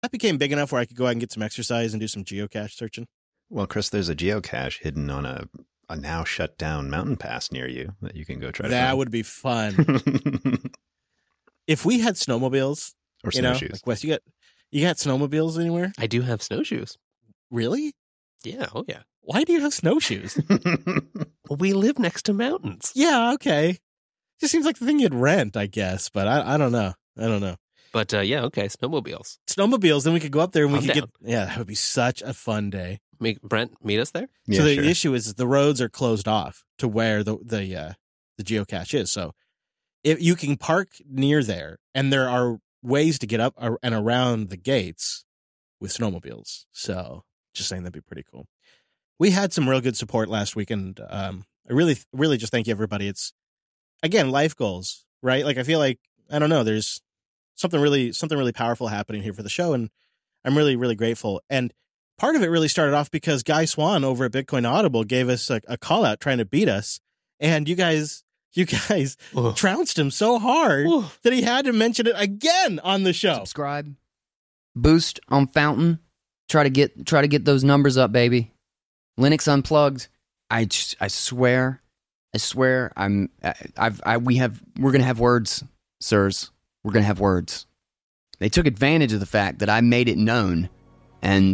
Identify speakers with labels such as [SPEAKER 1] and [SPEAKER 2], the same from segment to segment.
[SPEAKER 1] That became big enough where I could go out and get some exercise and do some geocache searching.
[SPEAKER 2] Well, Chris, there's a geocache hidden on a now shut down mountain pass near you that you can go try to find.
[SPEAKER 1] That would be fun. If we had snowmobiles,
[SPEAKER 2] Or
[SPEAKER 1] you know,
[SPEAKER 2] snowshoes.
[SPEAKER 1] like Wes, you got snowmobiles anywhere?
[SPEAKER 3] I do have snowshoes.
[SPEAKER 1] Really?
[SPEAKER 3] Yeah. Oh, yeah.
[SPEAKER 1] Why do you have snowshoes?
[SPEAKER 3] Well, we live next to mountains.
[SPEAKER 1] Yeah, okay. Just seems like the thing you'd rent, I guess, but I don't know. I don't know.
[SPEAKER 3] But yeah, okay, snowmobiles.
[SPEAKER 1] Snowmobiles, then we could go up there and we
[SPEAKER 3] I'm
[SPEAKER 1] could
[SPEAKER 3] down.
[SPEAKER 1] yeah, that would be such a fun day.
[SPEAKER 3] Brent, meet us there?
[SPEAKER 2] Yeah,
[SPEAKER 1] so the
[SPEAKER 2] sure.
[SPEAKER 1] issue is the roads are closed off to where the geocache is. So if you can park near there, and there are ways to get up and around the gates with snowmobiles. So just saying that'd be pretty cool. We had some real good support last week, and I really just thank you, everybody. It's, again, life goals, right? Like, I feel like, I don't know, there's something really powerful happening here for the show, and I'm really, really grateful. And part of it really started off because Guy Swan over at Bitcoin Audible gave us a call out trying to beat us, and you guys
[SPEAKER 3] Ugh.
[SPEAKER 1] trounced him so hard
[SPEAKER 3] Ugh.
[SPEAKER 1] that he had to mention it again on the show.
[SPEAKER 4] Subscribe. Boost on Fountain. Try to get those numbers up, baby. Linux Unplugged. I swear, we're gonna have words, sirs. We're gonna have words. They took advantage of the fact that I made it known, and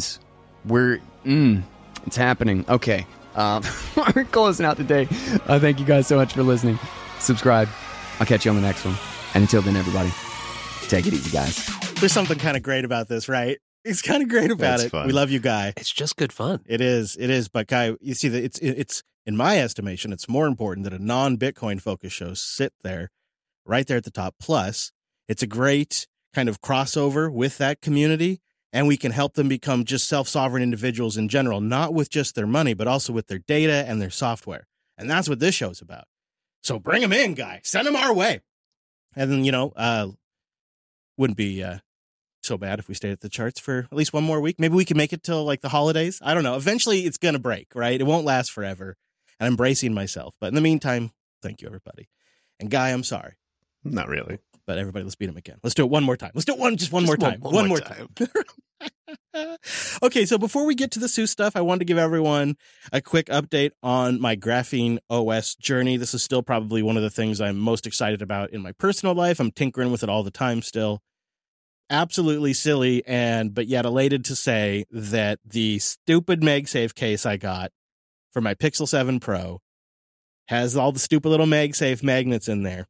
[SPEAKER 4] it's happening. Okay, we're closing out today. Thank you guys so much for listening. Subscribe. I'll catch you on the next one. And until then, everybody, take it easy, guys.
[SPEAKER 1] There's something kind of great about this, right? It's kind of great about
[SPEAKER 2] That's
[SPEAKER 1] it.
[SPEAKER 2] fun.
[SPEAKER 1] We love you, Guy.
[SPEAKER 3] It's just good fun.
[SPEAKER 1] It is. But Guy, you see that it's in my estimation, it's more important that a non-Bitcoin focused show sit there, right there at the top. Plus, it's a great kind of crossover with that community, and we can help them become just self-sovereign individuals in general, not with just their money, but also with their data and their software. And that's what this show's about. So bring them in, Guy. Send them our way. And then, wouldn't be so bad if we stayed at the charts for at least one more week. Maybe we can make it till like the holidays. I don't know. Eventually it's going to break, right? It won't last forever. And I'm bracing myself. But in the meantime, thank you, everybody. And Guy, I'm sorry.
[SPEAKER 2] Not really.
[SPEAKER 1] But everybody, let's beat him again. Let's do it one more time. Let's do it one more time. One more time. Okay, so before we get to the Sue stuff, I wanted to give everyone a quick update on my Graphene OS journey. This is still probably one of the things I'm most excited about in my personal life. I'm tinkering with it all the time still. Absolutely silly, but yet elated to say that the stupid MagSafe case I got for my Pixel 7 Pro has all the stupid little MagSafe magnets in there.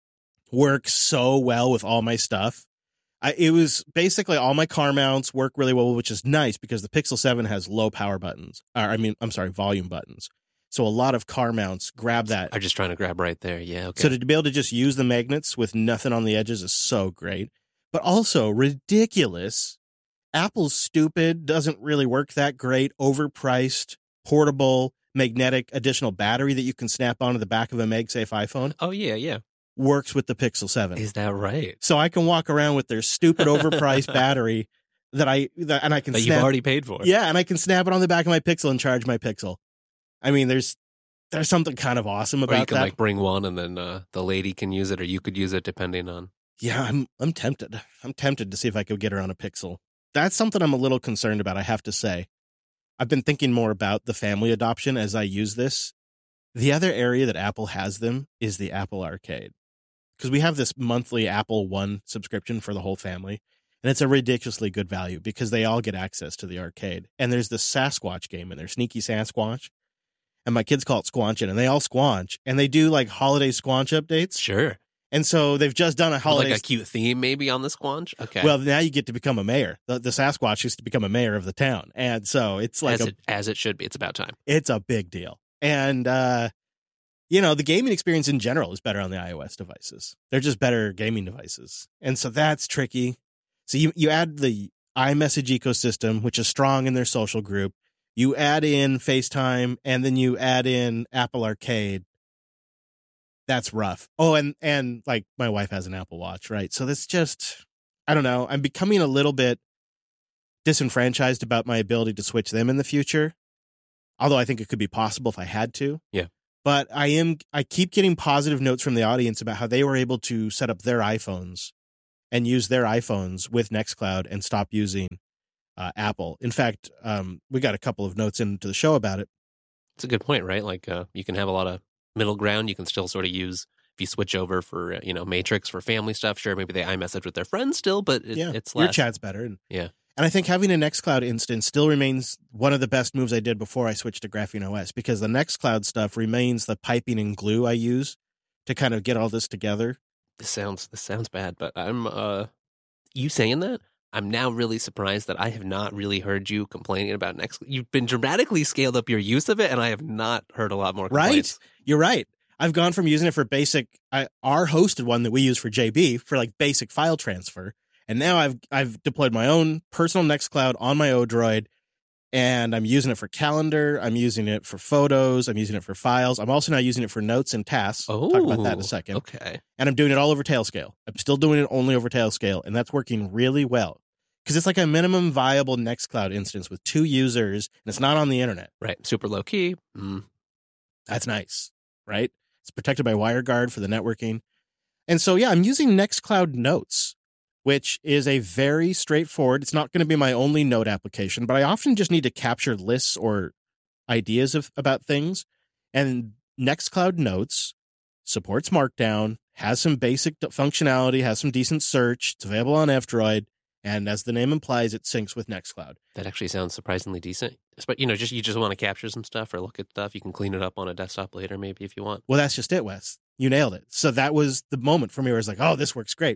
[SPEAKER 1] Works so well with all my stuff. It was basically all my car mounts work really well, which is nice because the Pixel 7 has low power buttons. Volume buttons. So a lot of car mounts grab that.
[SPEAKER 3] I'm just trying to grab right there. Yeah, okay.
[SPEAKER 1] So to be able to just use the magnets with nothing on the edges is so great. But also ridiculous. Apple's stupid, doesn't really work that great, overpriced, portable, magnetic additional battery that you can snap onto the back of a MagSafe iPhone.
[SPEAKER 3] Oh, yeah.
[SPEAKER 1] Works with the Pixel 7.
[SPEAKER 3] Is that right?
[SPEAKER 1] So I can walk around with their stupid overpriced battery that I can
[SPEAKER 3] That
[SPEAKER 1] snap.
[SPEAKER 3] you've already paid for.
[SPEAKER 1] Yeah, and I can snap it on the back of my Pixel and charge my Pixel. I mean, there's something kind of awesome about
[SPEAKER 3] Or you can
[SPEAKER 1] that.
[SPEAKER 3] like bring one and then the lady can use it, or you could use it depending on.
[SPEAKER 1] Yeah, I'm tempted. I'm tempted to see if I could get her on a Pixel. That's something I'm a little concerned about, I have to say. I've been thinking more about the family adoption as I use this. The other area that Apple has them is the Apple Arcade. Because we have this monthly Apple One subscription for the whole family. And it's a ridiculously good value because they all get access to the arcade. And there's this Sasquatch game in there, Sneaky Sasquatch. And my kids call it Squanchin', and they all squanch. And they do like holiday squanch updates.
[SPEAKER 3] Sure.
[SPEAKER 1] And so they've just done a holiday.
[SPEAKER 3] Like a cute theme maybe on the squanch? Okay.
[SPEAKER 1] Well, now you get to become a mayor. The Sasquatch used to become a mayor of the town. And so it's like
[SPEAKER 3] as it should be. It's about time.
[SPEAKER 1] It's a big deal. And, the gaming experience in general is better on the iOS devices. They're just better gaming devices. And so that's tricky. So you add the iMessage ecosystem, which is strong in their social group. You add in FaceTime, and then you add in Apple Arcade. That's rough. Oh, and like my wife has an Apple Watch, right? So that's just, I don't know. I'm becoming a little bit disenfranchised about my ability to switch them in the future. Although I think it could be possible if I had to.
[SPEAKER 3] Yeah.
[SPEAKER 1] But I keep getting positive notes from the audience about how they were able to set up their iPhones and use their iPhones with Nextcloud and stop using Apple. In fact, we got a couple of notes into the show about it.
[SPEAKER 3] It's a good point, right? Like you can have a lot of middle ground. You can still sort of use, if you switch over for, Matrix for family stuff, sure, maybe they iMessage with their friends still, but it's less.
[SPEAKER 1] Your chat's better.
[SPEAKER 3] Yeah.
[SPEAKER 1] And I think having a Nextcloud instance still remains one of the best moves I did before I switched to Graphene OS, because the Nextcloud stuff remains the piping and glue I use to kind of get all this together.
[SPEAKER 3] This sounds bad, but I'm you saying that, I'm now really surprised that I have not really heard you complaining about Nextcloud. You've been dramatically scaled up your use of it, and I have not heard a lot more complaints.
[SPEAKER 1] Right? You're right. I've gone from using it for basic, our hosted one that we use for JB for like basic file transfer, and now I've deployed my own personal Nextcloud on my Odroid, and I'm using it for calendar. I'm using it for photos. I'm using it for files. I'm also now using it for notes and tasks.
[SPEAKER 3] Oh,
[SPEAKER 1] I'll talk about that in a second.
[SPEAKER 3] Okay.
[SPEAKER 1] And I'm doing it all over Tailscale. I'm still doing it only over Tailscale, and that's working really well. Because it's like a minimum viable Nextcloud instance with 2 users, and it's not on the internet.
[SPEAKER 3] Right. Super low key.
[SPEAKER 1] That's nice, right? It's protected by WireGuard for the networking. And so, yeah, I'm using Nextcloud Notes, which is a very straightforward, it's not going to be my only note application, but I often just need to capture lists or ideas about things. And Nextcloud Notes supports Markdown, has some basic functionality, has some decent search. It's available on F-Droid. And as the name implies, it syncs with Nextcloud.
[SPEAKER 3] That actually sounds surprisingly decent. But you just want to capture some stuff or look at stuff. You can clean it up on a desktop later, maybe, if you want.
[SPEAKER 1] Well, that's just it, Wes. You nailed it. So that was the moment for me where I was like, oh, this works great.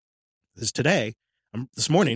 [SPEAKER 1] This morning,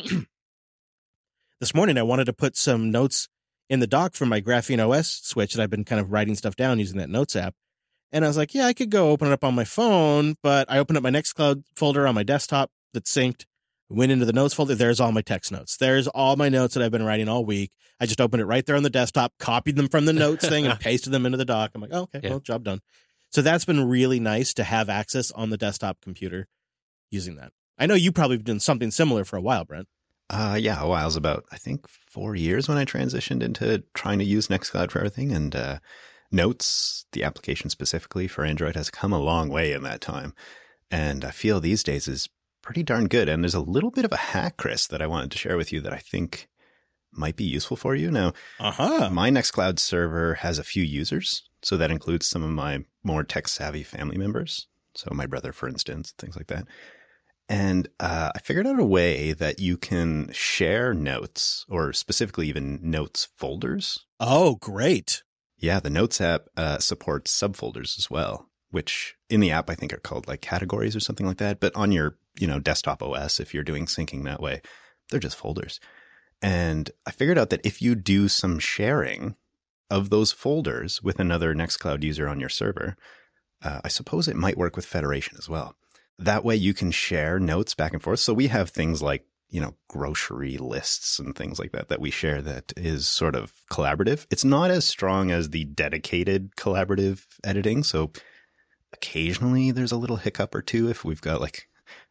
[SPEAKER 1] I wanted to put some notes in the dock for my Graphene OS switch, and I've been kind of writing stuff down using that Notes app. And I was like, yeah, I could go open it up on my phone, but I opened up my Nextcloud folder on my desktop that's synced. Went into the notes folder. There's all my text notes. There's all my notes that I've been writing all week. I just opened it right there on the desktop, copied them from the notes thing, and pasted them into the dock. I'm like, oh, okay, well, job done. So that's been really nice to have access on the desktop computer using that. I know you probably have done something similar for a while, Brent.
[SPEAKER 2] Yeah, a while. It was about, I think, 4 years when I transitioned into trying to use Nextcloud for everything. And Notes, the application specifically for Android, has come a long way in that time. And I feel these days is pretty darn good. And there's a little bit of a hack, Chris, that I wanted to share with you that I think might be useful for you. Now, my Nextcloud server has a few users. So that includes some of my more tech-savvy family members. So my brother, for instance, things like that. And I figured out a way that you can share notes, or specifically even notes folders.
[SPEAKER 1] Oh, great.
[SPEAKER 2] Yeah, the Notes app supports subfolders as well, which in the app I think are called like categories or something like that. But on your, desktop OS, if you're doing syncing that way, they're just folders. And I figured out that if you do some sharing of those folders with another Nextcloud user on your server, I suppose it might work with Federation as well. That way you can share notes back and forth. So we have things like, grocery lists and things like that we share that is sort of collaborative. It's not as strong as the dedicated collaborative editing. So occasionally there's a little hiccup or two if we've got like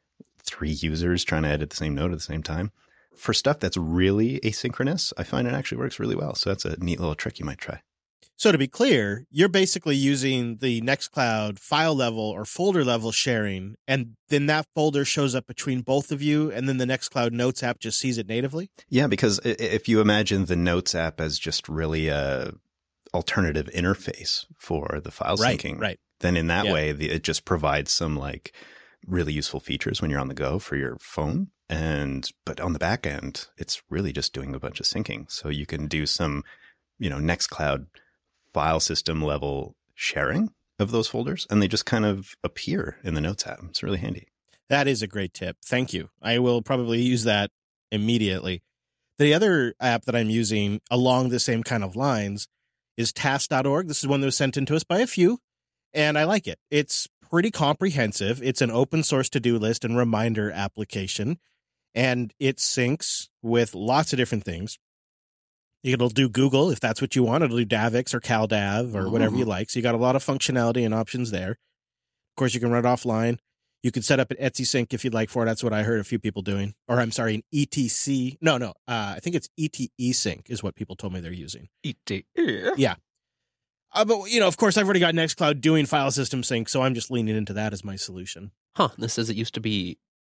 [SPEAKER 2] 3 users trying to edit the same note at the same time. For stuff that's really asynchronous, I find it actually works really well. So that's a neat little trick you might try.
[SPEAKER 1] So to be clear, you're basically using the Nextcloud file level or folder level sharing, and then that folder shows up between both of you, and then the Nextcloud Notes app just sees it natively?
[SPEAKER 2] Yeah, because if you imagine the Notes app as just really a alternative interface for the file syncing, then in that way, it just provides some like really useful features when you're on the go for your phone. But on the back end, it's really just doing a bunch of syncing. So you can do some, Nextcloud file system level sharing of those folders, and they just kind of appear in the Notes app. It's really handy.
[SPEAKER 1] That is a great tip. Thank you. I will probably use that immediately. The other app that I'm using along the same kind of lines is task.org. This is one that was sent in to us by a few, and I like it. It's pretty comprehensive. It's an open source to-do list and reminder application, and it syncs with lots of different things. It'll do Google if that's what you want. It'll do Davix or CalDAV or whatever you like. So you got a lot of functionality and options there. Of course, you can run it offline. You can set up an Etsy sync if you'd like for it. That's what I heard a few people doing. Or I'm sorry, an ETC. No. I think it's ETE sync is what people told me they're using.
[SPEAKER 3] ETE?
[SPEAKER 1] Yeah. But, of course, I've already got Nextcloud doing file system sync, so I'm just leaning into that as my solution.
[SPEAKER 3] This says it used to be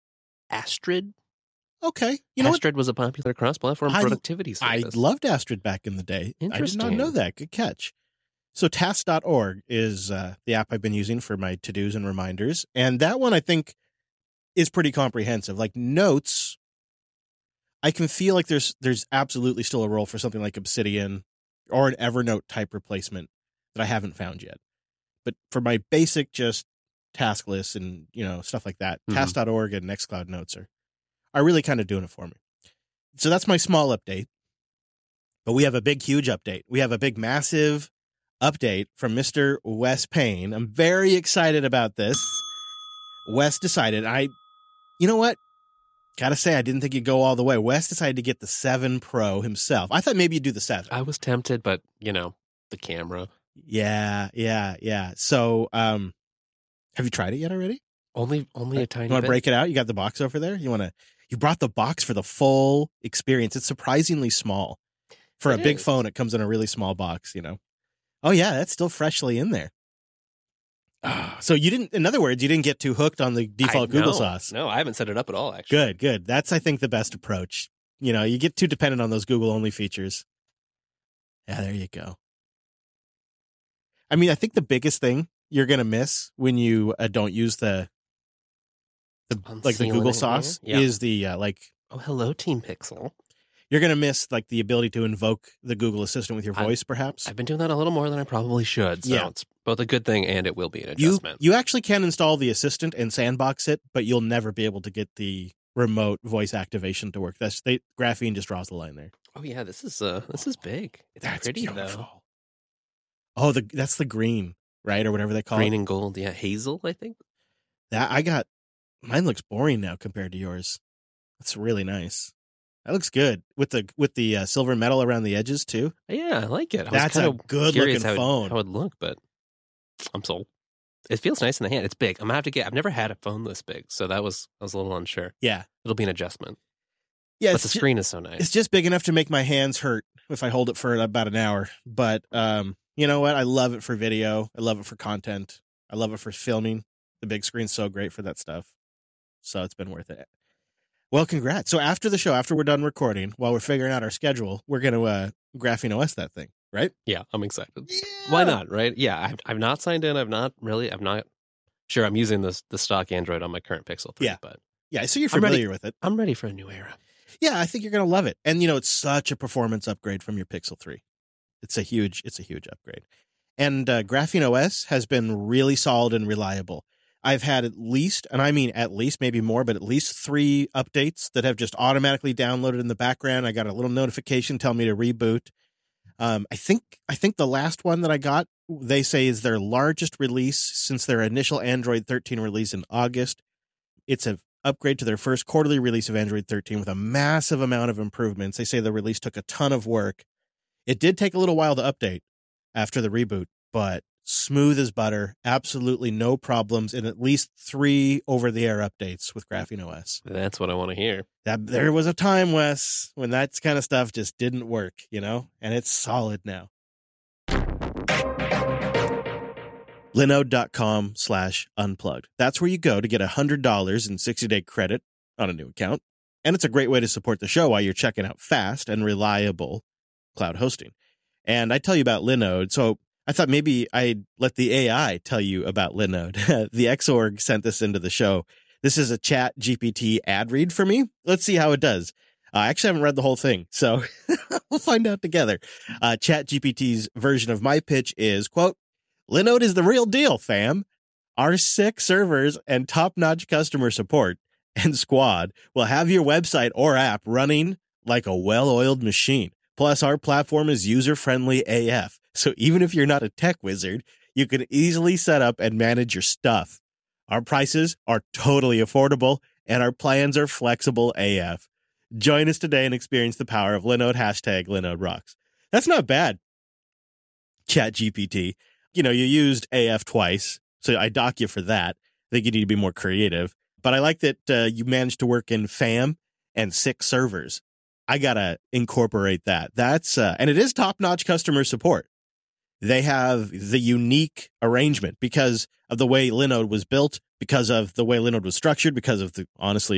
[SPEAKER 3] Astrid.
[SPEAKER 1] Okay. You know what?
[SPEAKER 3] Astrid was a popular cross-platform
[SPEAKER 1] I-
[SPEAKER 3] productivity
[SPEAKER 1] I
[SPEAKER 3] service.
[SPEAKER 1] loved Astrid back in the day. I did not
[SPEAKER 3] Interesting.
[SPEAKER 1] know that. Good catch. So task.org is the app I've been using for my to-dos and reminders. And that one I think is pretty comprehensive. Like Notes, I can feel like there's absolutely still a role for something like Obsidian or an Evernote type replacement that I haven't found yet. But for my basic just task lists and, stuff like that,
[SPEAKER 3] Mhm.
[SPEAKER 1] task.org and Nextcloud Notes are really kind of doing it for me. So that's my small update. But we have a big, huge update. We have a big, massive update from Mr. Wes Payne. I'm very excited about this. Wes decided, you know what? Gotta say, I didn't think you'd go all the way. Wes decided to get the 7 Pro himself. I thought maybe you'd do the 7.
[SPEAKER 3] I was tempted, but, the camera.
[SPEAKER 1] Yeah. So, have you tried it yet already?
[SPEAKER 3] Only a tiny
[SPEAKER 1] You want
[SPEAKER 3] bit.
[SPEAKER 1] to break it out? You got the box over there? You brought the box for the full experience. It's surprisingly small. For a
[SPEAKER 3] It
[SPEAKER 1] big
[SPEAKER 3] is.
[SPEAKER 1] phone, it comes in a really small box, Oh, yeah, that's still freshly in there. So in other words, you didn't get too hooked on the default Google sauce.
[SPEAKER 3] No, I haven't set it up at all, actually.
[SPEAKER 1] Good. That's, I think, the best approach. You get too dependent on those Google-only features. Yeah, there you go. I mean, I think the biggest thing you're going to miss when you don't use the
[SPEAKER 3] Unsealing
[SPEAKER 1] Google
[SPEAKER 3] it,
[SPEAKER 1] sauce
[SPEAKER 3] yeah.
[SPEAKER 1] is the
[SPEAKER 3] Oh, hello, Team Pixel.
[SPEAKER 1] you're going to miss the ability to invoke the Google Assistant with your
[SPEAKER 3] I-
[SPEAKER 1] voice, perhaps.
[SPEAKER 3] I've been doing that a little more than I probably should, so
[SPEAKER 1] Yeah.
[SPEAKER 3] it's both a good thing and it will be an
[SPEAKER 1] You
[SPEAKER 3] adjustment.
[SPEAKER 1] you actually can install the Assistant and sandbox it, but you'll never be able to get the remote voice activation to work. Graphene just draws the line there.
[SPEAKER 3] Oh yeah, this is big. It's
[SPEAKER 1] That's
[SPEAKER 3] pretty though.
[SPEAKER 1] beautiful. Oh, that's the green, right, or whatever they call
[SPEAKER 3] Green
[SPEAKER 1] it.
[SPEAKER 3] and gold, yeah. Hazel, I think.
[SPEAKER 1] Mine looks boring now compared to yours. That's really nice. That looks good with the silver metal around the edges too.
[SPEAKER 3] Yeah, I like it. I
[SPEAKER 1] That's
[SPEAKER 3] was
[SPEAKER 1] a
[SPEAKER 3] kind of
[SPEAKER 1] good
[SPEAKER 3] curious
[SPEAKER 1] looking phone.
[SPEAKER 3] how it would look, but I'm sold. It feels nice in the hand. It's big. I'm gonna have to get. I've never had a phone this big, so I was a little unsure.
[SPEAKER 1] Yeah,
[SPEAKER 3] It'll be an adjustment.
[SPEAKER 1] yeah.
[SPEAKER 3] But the screen is so nice.
[SPEAKER 1] It's just big enough to make my hands hurt if I hold it for about an hour. But you know what? I love it for video. I love it for content. I love it for filming. The big screen's so great for that stuff. So it's been worth it. Well, congrats. So after the show, after we're done recording, while we're figuring out our schedule, we're going to Graphene OS that thing, right?
[SPEAKER 3] Yeah, I'm excited.
[SPEAKER 1] Yeah.
[SPEAKER 3] Why not? Right? Yeah, I've not signed in. I'm not sure. I'm using the stock Android on my current Pixel 3,
[SPEAKER 1] Yeah.
[SPEAKER 3] but
[SPEAKER 1] Yeah, so you're
[SPEAKER 3] I'm ready.
[SPEAKER 1] familiar with it.
[SPEAKER 3] I'm ready for a new era.
[SPEAKER 1] Yeah, I think you're going to love it. And it's such a performance upgrade from your Pixel 3. It's a huge upgrade. And Graphene OS has been really solid and reliable. I've had at least, and I mean at least, maybe more, but at least 3 updates that have just automatically downloaded in the background. I got a little notification telling me to reboot. I think the last one that I got, they say is their largest release since their initial Android 13 release in August. It's an upgrade to their first quarterly release of Android 13 with a massive amount of improvements. They say the release took a ton of work. It did take a little while to update after the reboot, but smooth as butter, absolutely no problems, and at least 3 over-the-air updates with Graphene OS.
[SPEAKER 3] That's what I want to hear.
[SPEAKER 1] There was a time, Wes, when that kind of stuff just didn't work, and it's solid now. Linode.com/unplugged. That's where you go to get $100 in 60-day credit on a new account. And it's a great way to support the show while you're checking out fast and reliable cloud hosting. And I tell you about Linode, so I thought maybe I'd let the AI tell you about Linode. The Xorg sent this into the show. This is a Chat GPT ad read for me. Let's see how it does. I actually haven't read the whole thing, so we'll find out together. Chat GPT's version of my pitch is, quote, Linode is the real deal, fam. Our 6 servers and top-notch customer support and squad will have your website or app running like a well-oiled machine. Plus, our platform is user-friendly AF. So even if you're not a tech wizard, you can easily set up and manage your stuff. Our prices are totally affordable, and our plans are flexible AF. Join us today and experience the power of Linode. #Linode rocks. That's not bad. Chat GPT. You used AF twice, so I dock you for that. I think you need to be more creative. But I like that you managed to work in FAM and 6 servers. I got to incorporate that. That's and it is top-notch customer support. They have the unique arrangement because of the way Linode was built, because of the way Linode was structured, because of honestly,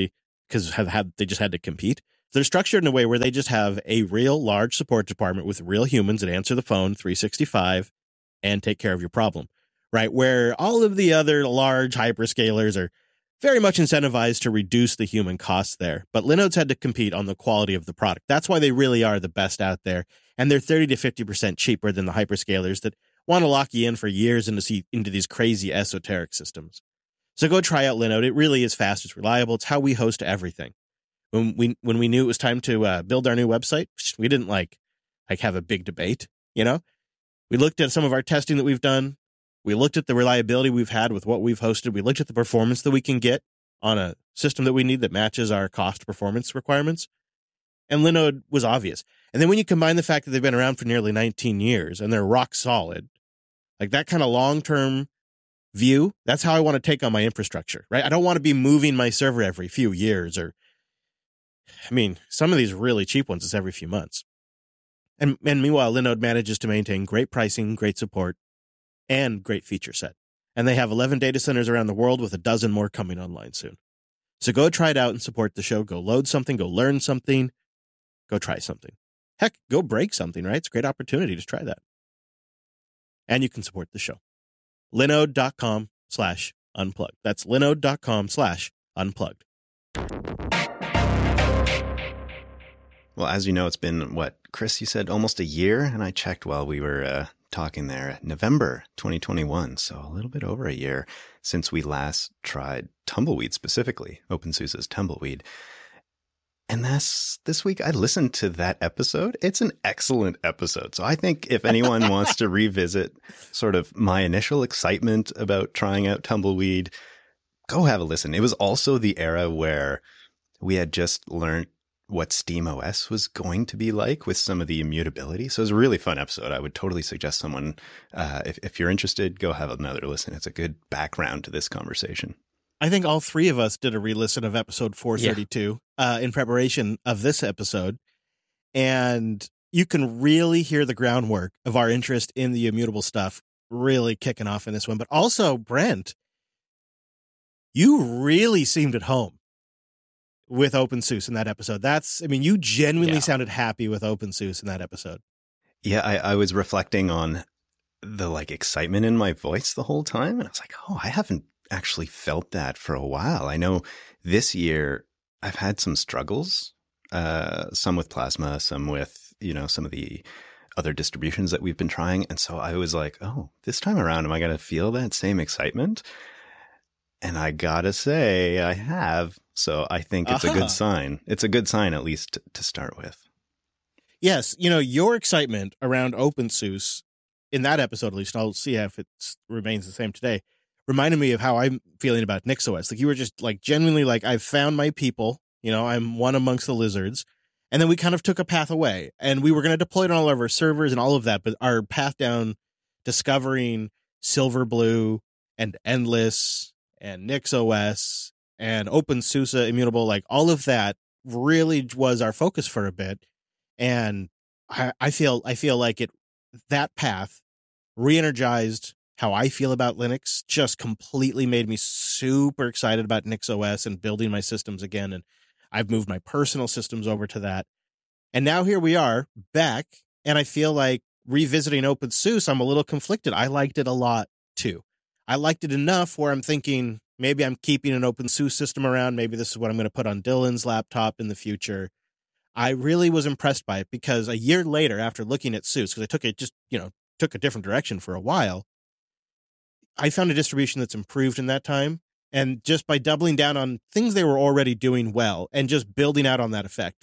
[SPEAKER 1] because they just had to compete. They're structured in a way where they just have a real large support department with real humans that answer the phone 365 and take care of your problem, right? Where all of the other large hyperscalers are very much incentivized to reduce the human costs there. But Linode's had to compete on the quality of the product. That's why they really are the best out there. And they're 30 to 50% cheaper than the hyperscalers that want to lock you in for years into these crazy esoteric systems. So go try out Linode. It really is fast. It's reliable. It's how we host everything. When we knew it was time to build our new website, we didn't like have a big debate, you know? We looked at some of our testing that we've done. We looked at the reliability we've had with what we've hosted. We looked at the performance that we can get on a system that we need that matches our cost performance requirements. And Linode was obvious. And then when you combine the fact that they've been around for nearly 19 years and they're rock solid, like that kind of long-term view, that's how I want to take on my infrastructure, right? I don't want to be moving my server every few years some of these really cheap ones is every few months. And meanwhile, Linode manages to maintain great pricing, great support, and great feature set. And they have 11 data centers around the world with a dozen more coming online soon. So go try it out and support the show. Go load something, go learn something, go try something. Heck, go break something, right? It's a great opportunity. Just try that. And you can support the show. Linode.com/unplugged. That's linode.com/unplugged.
[SPEAKER 2] Well, as you know, it's been, Chris, you said almost a year, and I checked while we were talking there, November 2021, so a little bit over a year since we last tried Tumbleweed specifically, OpenSUSE's Tumbleweed. And this week I listened to that episode. It's an excellent episode. So I think if anyone wants to revisit sort of my initial excitement about trying out Tumbleweed, go have a listen. It was also the era where we had just learned what SteamOS was going to be like with some of the immutability. So it was a really fun episode. I would totally suggest someone, if you're interested, go have another listen. It's a good background to this conversation.
[SPEAKER 1] I think all three of us did a re-listen of episode 432 in preparation of this episode. And you can really hear the groundwork of our interest in the immutable stuff really kicking off in this one. But also, Brent, you really seemed at home with OpenSUSE in that episode. You genuinely sounded happy with OpenSUSE in that episode.
[SPEAKER 2] Yeah, I was reflecting on the excitement in my voice the whole time. And I was like, I haven't actually felt that for a while. I know this year I've had some struggles, some with Plasma, some with, some of the other distributions that we've been trying. And so I was like, this time around, am I going to feel that same excitement? And I gotta say, I have. So I think it's a good sign. It's a good sign, at least to start with.
[SPEAKER 1] Yes. Your excitement around OpenSUSE in that episode, at least, and I'll see if it remains the same today, reminded me of how I'm feeling about NixOS. You were just genuinely I've found my people, I'm one amongst the lizards. And then we kind of took a path away and we were going to deploy it on all of our servers and all of that. But our path down discovering Silverblue and Endless and NixOS and OpenSUSE Immutable, all of that really was our focus for a bit. And I feel like that path re-energized how I feel about Linux, just completely made me super excited about NixOS and building my systems again. And I've moved my personal systems over to that. And now here we are back. And I feel like revisiting OpenSUSE, I'm a little conflicted. I liked it a lot too. I liked it enough where I'm thinking maybe I'm keeping an OpenSUSE system around. Maybe this is what I'm going to put on Dylan's laptop in the future. I really was impressed by it because a year later, after looking at SUSE, because I took it took a different direction for a while, I found a distribution that's improved in that time. And just by doubling down on things they were already doing well and just building out on that effect,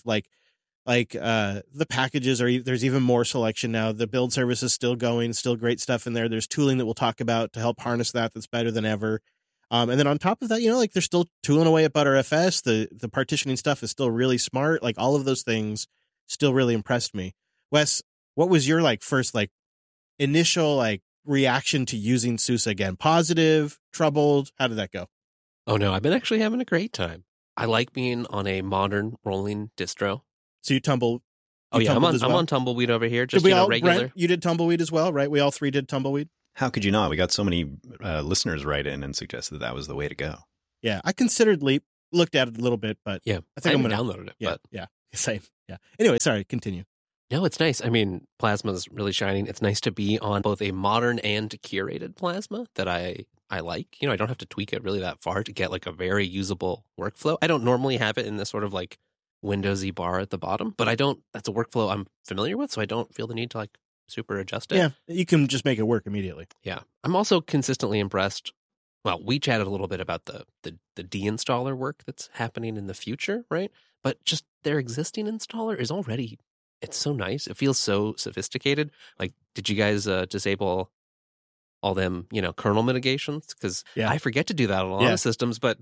[SPEAKER 1] the packages there's even more selection now. The build service is still going, still great stuff in there. There's tooling that we'll talk about to help harness that's better than ever. And then on top of that, they're still tooling away at ButterFS. The partitioning stuff is still really smart. All of those things still really impressed me. Wes, what was your first initial reaction to using SUSE again? Positive, troubled? How did that go?
[SPEAKER 3] Oh no, I've been actually having a great time. I like being on a modern rolling distro.
[SPEAKER 1] So you tumble.
[SPEAKER 3] I'm on Tumbleweed over here. Just regular.
[SPEAKER 1] Brent, you did Tumbleweed as well, right? We all three did Tumbleweed.
[SPEAKER 2] How could you not? We got so many listeners write in and suggested that was the way to go.
[SPEAKER 1] Yeah, I considered Leap. looked at it a little bit, but
[SPEAKER 3] Yeah.
[SPEAKER 1] I think I'm going to
[SPEAKER 3] downloaded it.
[SPEAKER 1] Yeah,
[SPEAKER 3] But
[SPEAKER 1] yeah, same. Yeah. Anyway, sorry, continue.
[SPEAKER 3] no, it's nice. I mean, Plasma's really shining. It's nice to be on both a modern and curated Plasma that I like. I don't have to tweak it really that far to get like a very usable workflow. I don't normally have it in this sort of like Windowsy bar at the bottom, but that's a workflow I'm familiar with, so I don't feel the need to like super adjust it.
[SPEAKER 1] Yeah, you can just make it work immediately.
[SPEAKER 3] Yeah. I'm also consistently impressed. Well, we chatted a little bit about the deinstaller work that's happening in the future, right? But just their existing installer is already, it's so nice. It feels so sophisticated. Like, did you guys disable all them, kernel mitigations? Because
[SPEAKER 1] Yeah.
[SPEAKER 3] I forget to do that on a lot of systems, but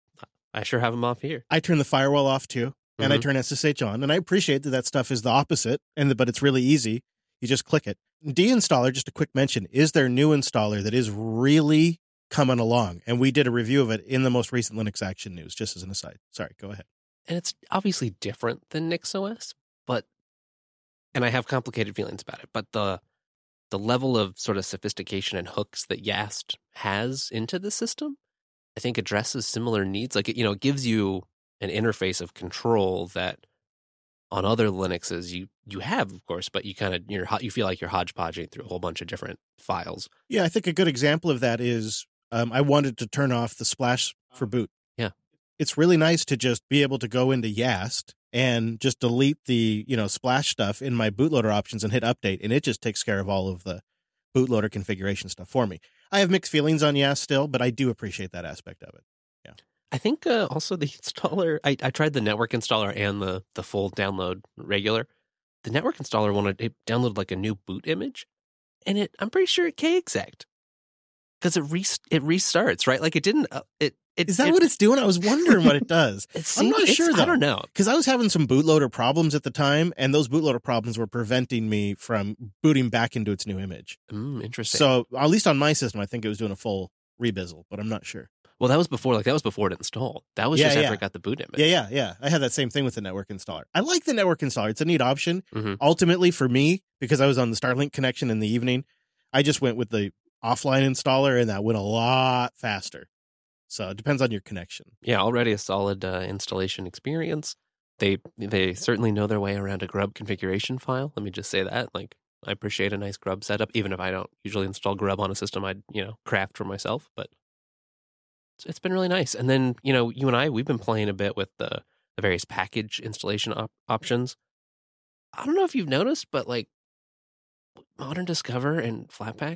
[SPEAKER 3] I sure have them off here.
[SPEAKER 1] I turn the firewall off too, and I
[SPEAKER 3] Mhm.
[SPEAKER 1] turn SSH on, and I appreciate that stuff is the opposite, but it's really easy. You just click it. Deinstaller, just a quick mention, is their new installer that is really coming along, and we did a review of it in the most recent Linux Action News, just as an aside. Sorry, go ahead.
[SPEAKER 3] And it's obviously different than NixOS, and I have complicated feelings about it, but the level of sort of sophistication and hooks that Yast has into the system, I think addresses similar needs. Like, it gives you an interface of control that on other Linuxes you have, of course, but you feel like you're hodgepodging through a whole bunch of different files.
[SPEAKER 1] Yeah, I think a good example of that is I wanted to turn off the splash for boot.
[SPEAKER 3] Yeah.
[SPEAKER 1] It's really nice to just be able to go into Yast and just delete the, splash stuff in my bootloader options and hit update, and it just takes care of all of the bootloader configuration stuff for me. I have mixed feelings on Yast still, but I do appreciate that aspect of it. Yeah.
[SPEAKER 3] I think also the installer, I tried the network installer and the full download regular. The network installer it downloaded like a new boot image, and I'm pretty sure it K-exec because it restarts, right? Like it didn't.
[SPEAKER 1] Is that what it's doing? I was wondering what it does. I'm not sure, though.
[SPEAKER 3] I don't know.
[SPEAKER 1] Because I was having some bootloader problems at the time, and those bootloader problems were preventing me from booting back into its new image.
[SPEAKER 3] Interesting.
[SPEAKER 1] So at least on my system, I think it was doing a full rebizzle, but I'm not sure.
[SPEAKER 3] Well, that was before it installed. That was just after I got the boot image.
[SPEAKER 1] Yeah. I had that same thing with the network installer. I like the network installer. It's a neat option.
[SPEAKER 3] Mm-hmm.
[SPEAKER 1] Ultimately, for me, because I was on the Starlink connection in the evening, I just went with the offline installer, and that went a lot faster. So it depends on your connection.
[SPEAKER 3] Yeah, already a solid installation experience. They certainly know their way around a grub configuration file. Let me just say that. Like, I appreciate a nice grub setup, even if I don't usually install grub on a system I'd craft for myself. But it's been really nice. And then you and I, we've been playing a bit with the various package installation options. I don't know if you've noticed, but like Modern Discover and Flatpak,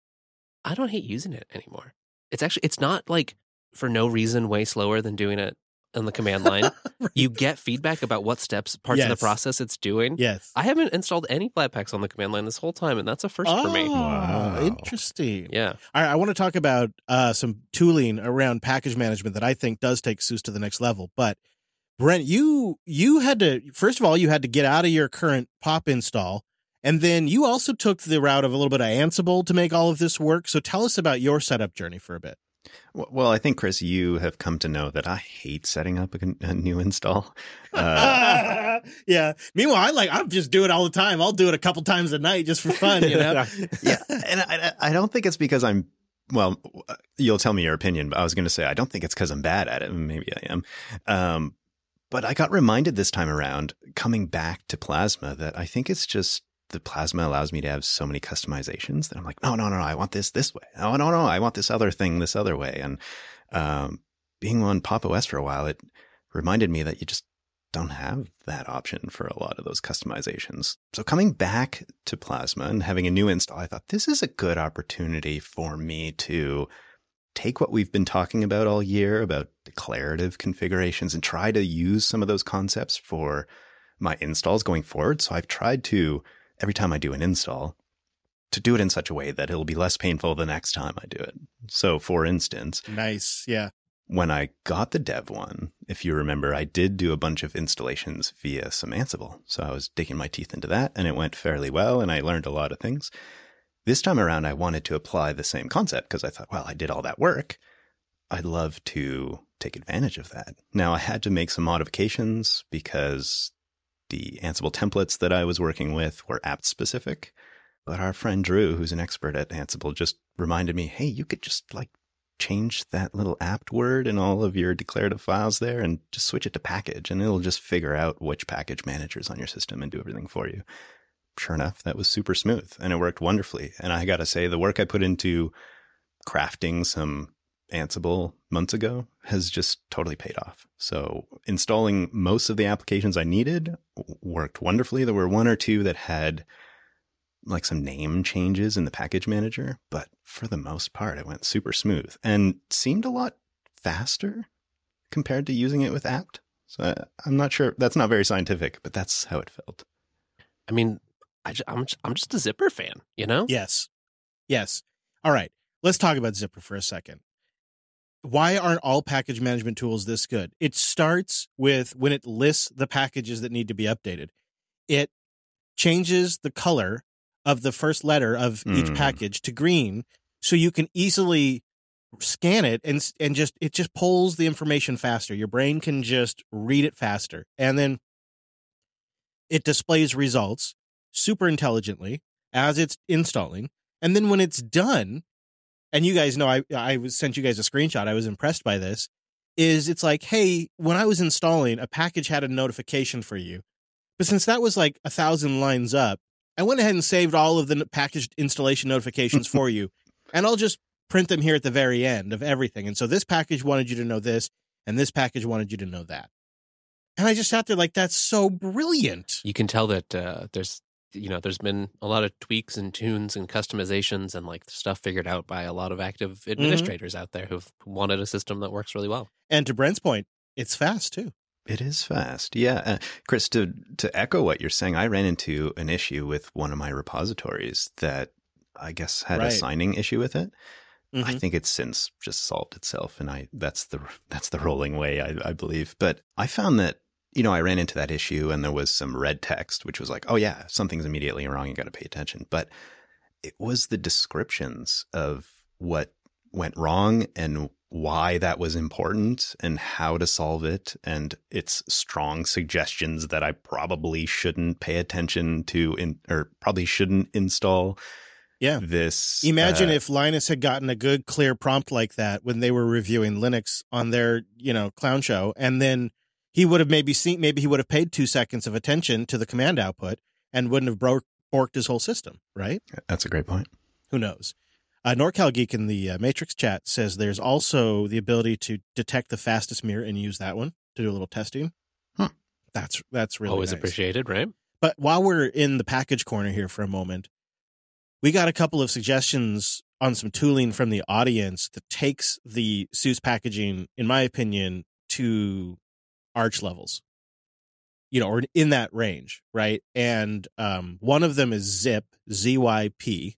[SPEAKER 3] I don't hate using it anymore. It's not like for no reason way slower than doing it on the command line.
[SPEAKER 1] Right.
[SPEAKER 3] You get feedback about what parts of the process it's doing.
[SPEAKER 1] Yes.
[SPEAKER 3] I haven't installed any Flatpaks on the command line this whole time, and that's a first for me.
[SPEAKER 1] Wow. Interesting.
[SPEAKER 3] Yeah.
[SPEAKER 1] All right, I want to talk about some tooling around package management that I think does take SUSE to the next level. But Brent, you had to, first of all, you had to get out of your current pop install. And then you also took the route of a little bit of Ansible to make all of this work. So tell us about your setup journey for a bit.
[SPEAKER 2] Well, I think, Chris, you have come to know that I hate setting up a new install.
[SPEAKER 1] Yeah. Meanwhile, I just do it all the time. I'll do it a couple times a night just for fun,
[SPEAKER 2] Yeah. And I don't think it's because well, you'll tell me your opinion, but I was going to say, I don't think it's because I'm bad at it. Maybe I am. But I got reminded this time around, coming back to Plasma, that I think it's just the Plasma allows me to have so many customizations that I'm like, no, I want this way. No, I want this other thing this other way. And being on Pop! OS for a while, it reminded me that you just don't have that option for a lot of those customizations. So coming back to Plasma and having a new install, I thought this is a good opportunity for me to take what we've been talking about all year about declarative configurations and try to use some of those concepts for my installs going forward. So I've tried to, every time I do an install, to do it in such a way that it'll be less painful the next time I do it. So for instance,
[SPEAKER 1] nice. Yeah.
[SPEAKER 2] When I got the dev one, if you remember, I did do a bunch of installations via some Ansible. So I was digging my teeth into that and it went fairly well and I learned a lot of things. This time around, I wanted to apply the same concept because I thought, well, I did all that work. I'd love to take advantage of that. Now, I had to make some modifications because the Ansible templates that I was working with were apt specific. But our friend Drew, who's an expert at Ansible, just reminded me, hey, you could just change that little apt word in all of your declarative files there and just switch it to package, and it'll just figure out which package manager's on your system and do everything for you. Sure enough, that was super smooth and it worked wonderfully. And I got to say, the work I put into crafting some Ansible months ago has just totally paid off. So installing most of the applications I needed worked wonderfully. There were one or two that had like some name changes in the package manager, but for the most part, it went super smooth and seemed a lot faster compared to using it with apt. So I'm not sure. That's not very scientific, but that's how it felt.
[SPEAKER 3] I mean, I'm just a Zypper fan, you know?
[SPEAKER 1] Yes. All right. Let's talk about Zypper for a second. Why aren't all package management tools this good? It starts with when it lists the packages that need to be updated. It changes the color of the first letter of each package to green, so you can easily scan it and it just pulls the information faster. Your brain can just read it faster. And then it displays results super intelligently as it's installing. And then when it's done, and you guys know I sent you guys a screenshot, I was impressed by this, is it's like, hey, when I was installing, a package had a notification for you. But since that was like 1,000 lines up, I went ahead and saved all of the packaged installation notifications for you. And I'll just print them here at the very end of everything. And so this package wanted you to know this, and this package wanted you to know that. And I just sat there like, that's so brilliant.
[SPEAKER 3] You can tell that there's been a lot of tweaks and tunes and customizations and like stuff figured out by a lot of active administrators out there who've wanted a system that works really well.
[SPEAKER 1] And to Brent's point, it's fast too.
[SPEAKER 2] It is fast. Yeah. Chris, to echo what you're saying, I ran into an issue with one of my repositories that I guess had a signing issue with it. I think it's since just solved itself, and that's the rolling way, I believe. But I found that, I ran into that issue and there was some red text, which was like, oh yeah, something's immediately wrong. You got to pay attention. But it was the descriptions of what went wrong and why that was important and how to solve it. And its strong suggestions that I probably shouldn't pay attention to or probably shouldn't install.
[SPEAKER 1] Yeah.
[SPEAKER 2] This.
[SPEAKER 1] Imagine if Linus had gotten a good, clear prompt like that when they were reviewing Linux on their, clown show, and then he would have maybe he would have paid 2 seconds of attention to the command output and wouldn't have borked his whole system, right?
[SPEAKER 2] That's a great point.
[SPEAKER 1] Who knows? NorCal Geek in the Matrix chat says there's also the ability to detect the fastest mirror and use that one to do a little testing. That's really
[SPEAKER 3] always
[SPEAKER 1] nice.
[SPEAKER 3] Appreciated, right?
[SPEAKER 1] But while we're in the package corner here for a moment, we got a couple of suggestions on some tooling from the audience that takes the SUSE packaging, in my opinion, to Arch levels, or in that range, right? And one of them is Zip, ZYP,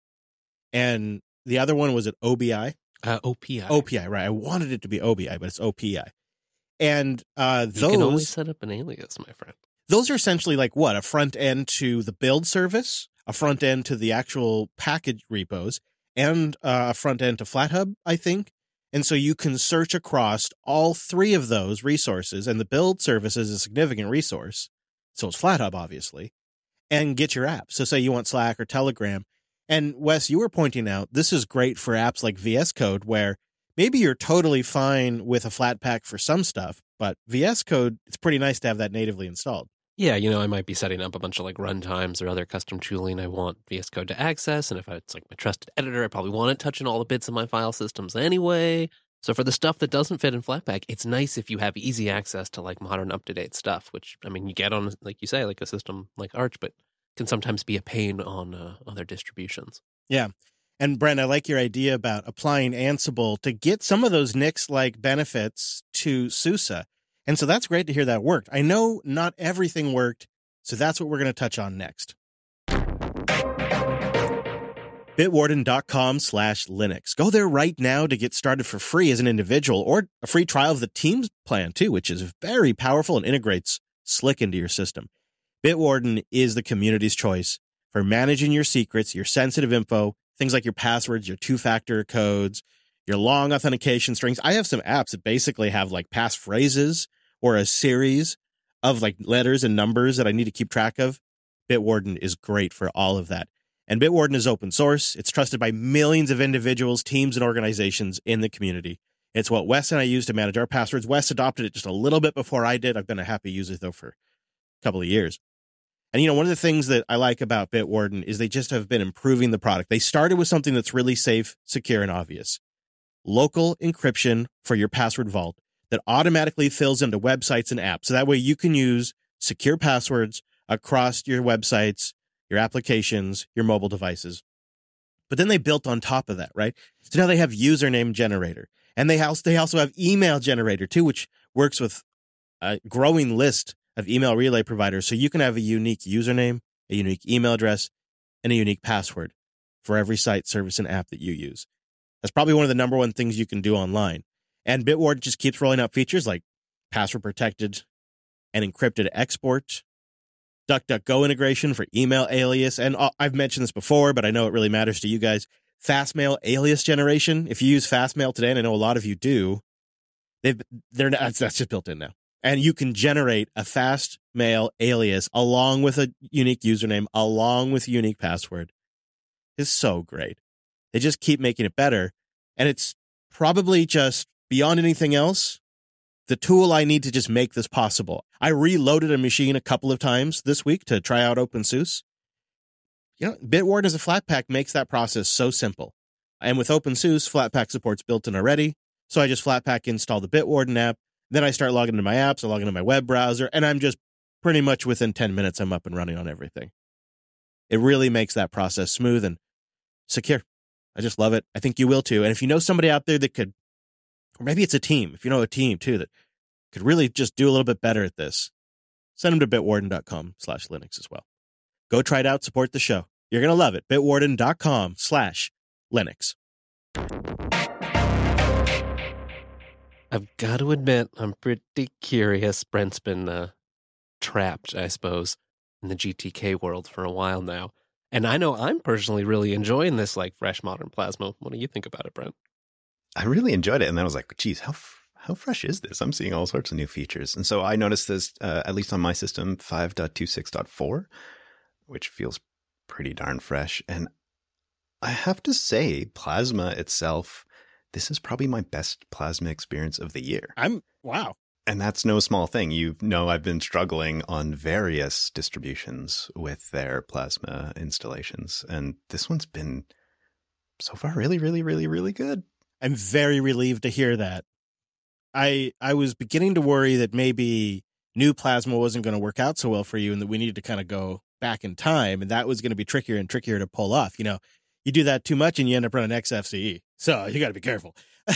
[SPEAKER 1] and the other one was OBI?
[SPEAKER 3] OPI.
[SPEAKER 1] OPI, right. I wanted it to be OBI, but it's OPI. And those...
[SPEAKER 3] You can only set up an alias, my friend.
[SPEAKER 1] Those are essentially like what? A front end to the build service, a front end to the actual package repos, and a front end to FlatHub, I think. And so you can search across all three of those resources, and the build service is a significant resource. So it's FlatHub, obviously, and get your app. So say you want Slack or Telegram. And Wes, you were pointing out this is great for apps like VS Code, where maybe you're totally fine with a Flatpak for some stuff, but VS Code, it's pretty nice to have that natively installed.
[SPEAKER 3] Yeah, I might be setting up a bunch of like runtimes or other custom tooling I want VS Code to access. And if it's like my trusted editor, I probably want it touching all the bits of my file systems anyway. So for the stuff that doesn't fit in Flatpak, it's nice if you have easy access to like modern up-to-date stuff, which, you get on, like you say, like a system like Arch, but can sometimes be a pain on other distributions.
[SPEAKER 1] Yeah. And Brent, I like your idea about applying Ansible to get some of those Nix-like benefits to SUSE. And so that's great to hear that worked. I know not everything worked, so that's what we're going to touch on next. Bitwarden.com/Linux. Go there right now to get started for free as an individual, or a free trial of the Teams plan too, which is very powerful and integrates slick into your system. Bitwarden is the community's choice for managing your secrets, your sensitive info, things like your passwords, your two-factor codes, your long authentication strings. I have some apps that basically have like passphrases or a series of like letters and numbers that I need to keep track of. Bitwarden is great for all of that. And Bitwarden is open source. It's trusted by millions of individuals, teams, and organizations in the community. It's what Wes and I use to manage our passwords. Wes adopted it just a little bit before I did. I've been a happy user, though, for a couple of years. And, one of the things that I like about Bitwarden is they just have been improving the product. They started with something that's really safe, secure, and obvious. Local encryption for your password vault that automatically fills into websites and apps. So that way you can use secure passwords across your websites, your applications, your mobile devices. But then they built on top of that, right? So now they have username generator. And they also have email generator too, which works with a growing list of email relay providers. So you can have a unique username, a unique email address, and a unique password for every site, service, and app that you use. That's probably one of the number one things you can do online. And Bitwarden just keeps rolling out features like password protected and encrypted export, DuckDuckGo integration for email alias. And I've mentioned this before, but I know it really matters to you guys. Fastmail alias generation. If you use Fastmail today, and I know a lot of you do, that's just built in now. And you can generate a Fastmail alias along with a unique username, along with a unique password. It's so great. They just keep making it better. And it's probably just beyond anything else, the tool I need to just make this possible. I reloaded a machine a couple of times this week to try out OpenSUSE. Bitwarden as a Flatpak makes that process so simple. And with OpenSUSE, Flatpak support's built in already. So I just Flatpak install the Bitwarden app. Then I start logging into my apps, I log into my web browser, and I'm just pretty much within 10 minutes, I'm up and running on everything. It really makes that process smooth and secure. I just love it. I think you will too. And if you know somebody out there that could, or maybe it's a team, if you know a team too, that could really just do a little bit better at this, send them to bitwarden.com/Linux as well. Go try it out, support the show. You're going to love it. bitwarden.com/Linux.
[SPEAKER 3] I've got to admit, I'm pretty curious. Brent's been trapped, I suppose, in the GTK world for a while now. And I know I'm personally really enjoying this, fresh modern Plasma. What do you think about it, Brent?
[SPEAKER 2] I really enjoyed it. And then I was like, geez, how fresh is this? I'm seeing all sorts of new features. And so I noticed this, at least on my system, 5.26.4, which feels pretty darn fresh. And I have to say, Plasma itself, this is probably my best Plasma experience of the year.
[SPEAKER 1] Wow.
[SPEAKER 2] And that's no small thing. I've been struggling on various distributions with their Plasma installations. And this one's been so far really, really, really, really good.
[SPEAKER 1] I'm very relieved to hear that. I was beginning to worry that maybe new Plasma wasn't going to work out so well for you and that we needed to kind of go back in time. And that was going to be trickier and trickier to pull off. You do that too much and you end up running XFCE. So you got to be careful.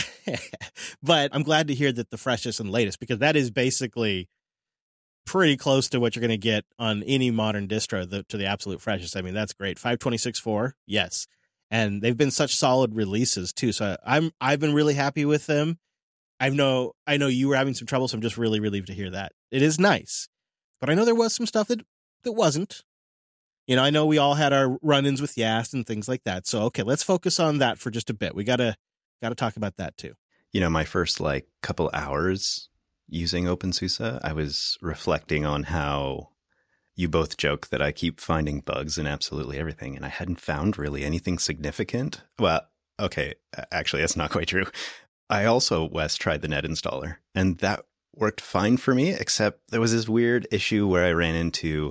[SPEAKER 1] But I'm glad to hear that the freshest and latest, because that is basically pretty close to what you're going to get on any modern distro to the absolute freshest. I mean, that's great. 5.26.4, yes. And they've been such solid releases too. So I've been really happy with them. I know you were having some trouble, so I'm just really relieved to hear that. It is nice. But I know there was some stuff that wasn't. I know we all had our run-ins with Yast and things like that. So, okay, let's focus on that for just a bit. We got to talk about that too.
[SPEAKER 2] My first couple hours using OpenSUSE, I was reflecting on how you both joke that I keep finding bugs in absolutely everything, and I hadn't found really anything significant. Well, okay, actually, that's not quite true. I also, Wes, tried the net installer, and that worked fine for me, except there was this weird issue where I ran into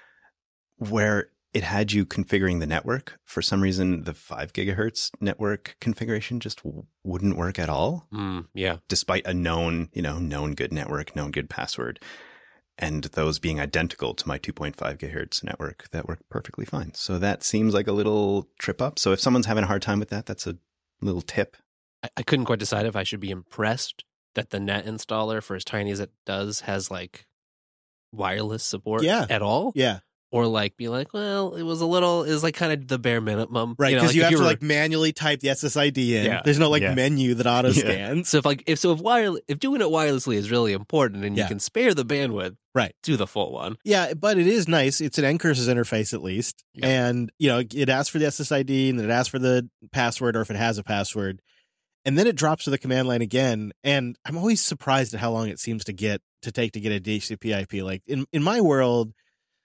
[SPEAKER 2] where it had you configuring the network. For some reason, the 5 gigahertz network configuration just wouldn't work at all.
[SPEAKER 3] Yeah.
[SPEAKER 2] Despite a known good network, known good password, and those being identical to my 2.5 gigahertz network, that worked perfectly fine. So that seems like a little trip up. So if someone's having a hard time with that, that's a little tip.
[SPEAKER 3] I couldn't quite decide if I should be impressed that the net installer, for as tiny as it does, has wireless support at all.
[SPEAKER 1] Yeah.
[SPEAKER 3] Or be well, it was kind of the bare minimum.
[SPEAKER 1] Right, because you have to manually type the SSID in. Yeah. There's no menu that auto scans.
[SPEAKER 3] So if doing it wirelessly is really important and you can spare the bandwidth,
[SPEAKER 1] right,
[SPEAKER 3] do the full one.
[SPEAKER 1] Yeah, but it is nice. It's an Ncurses interface at least. Yeah. And it asks for the SSID and then it asks for the password, or if it has a password. And then it drops to the command line again. And I'm always surprised at how long it seems to take to get a DHCP IP. In my world,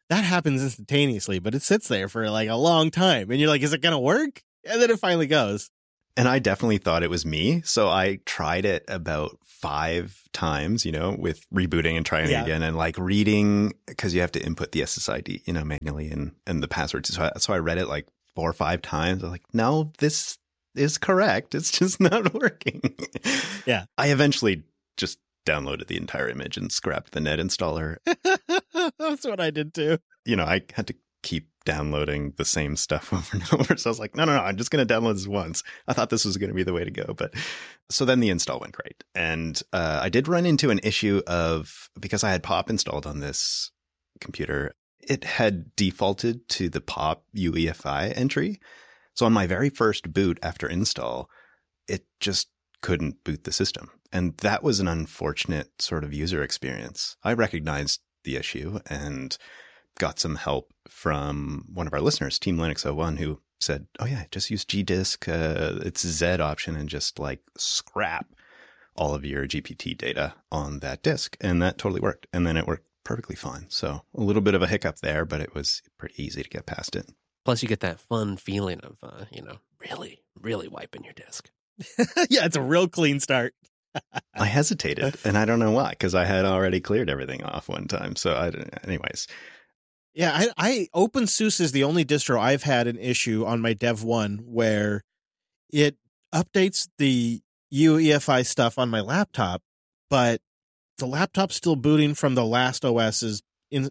[SPEAKER 1] that happens instantaneously, but it sits there for like a long time. And you're like, is it going to work? And then it finally goes.
[SPEAKER 2] And I definitely thought it was me. So I tried it about 5 times, with rebooting and trying it again and like reading, because you have to input the SSID, manually and the password. So I read it like 4 or 5 times. I was like, no, this is correct. It's just not working.
[SPEAKER 1] Yeah.
[SPEAKER 2] I eventually just downloaded the entire image and scrapped the net installer.
[SPEAKER 1] That's what I did too.
[SPEAKER 2] I had to keep downloading the same stuff over and over. So I was like, no, I'm just going to download this once. I thought this was going to be the way to go. But so then the install went great. And I did run into an issue of, because I had POP installed on this computer, it had defaulted to the POP UEFI entry. So on my very first boot after install, it just couldn't boot the system. And that was an unfortunate sort of user experience. I recognized the issue and got some help from one of our listeners, Team Linux 01, who said, oh yeah, just use gdisk, it's Z option, and just like scrap all of your GPT data on that disk. And that totally worked. And then it worked perfectly fine. So a little bit of a hiccup there, but it was pretty easy to get past it.
[SPEAKER 3] Plus you get that fun feeling of, really, really wiping your disk.
[SPEAKER 1] Yeah, it's a real clean start.
[SPEAKER 2] I hesitated, and I don't know why, because I had already cleared everything off one time. So anyways.
[SPEAKER 1] Yeah, OpenSUSE is the only distro I've had an issue on my Dev 1 where it updates the UEFI stuff on my laptop, but the laptop's still booting from the last OS's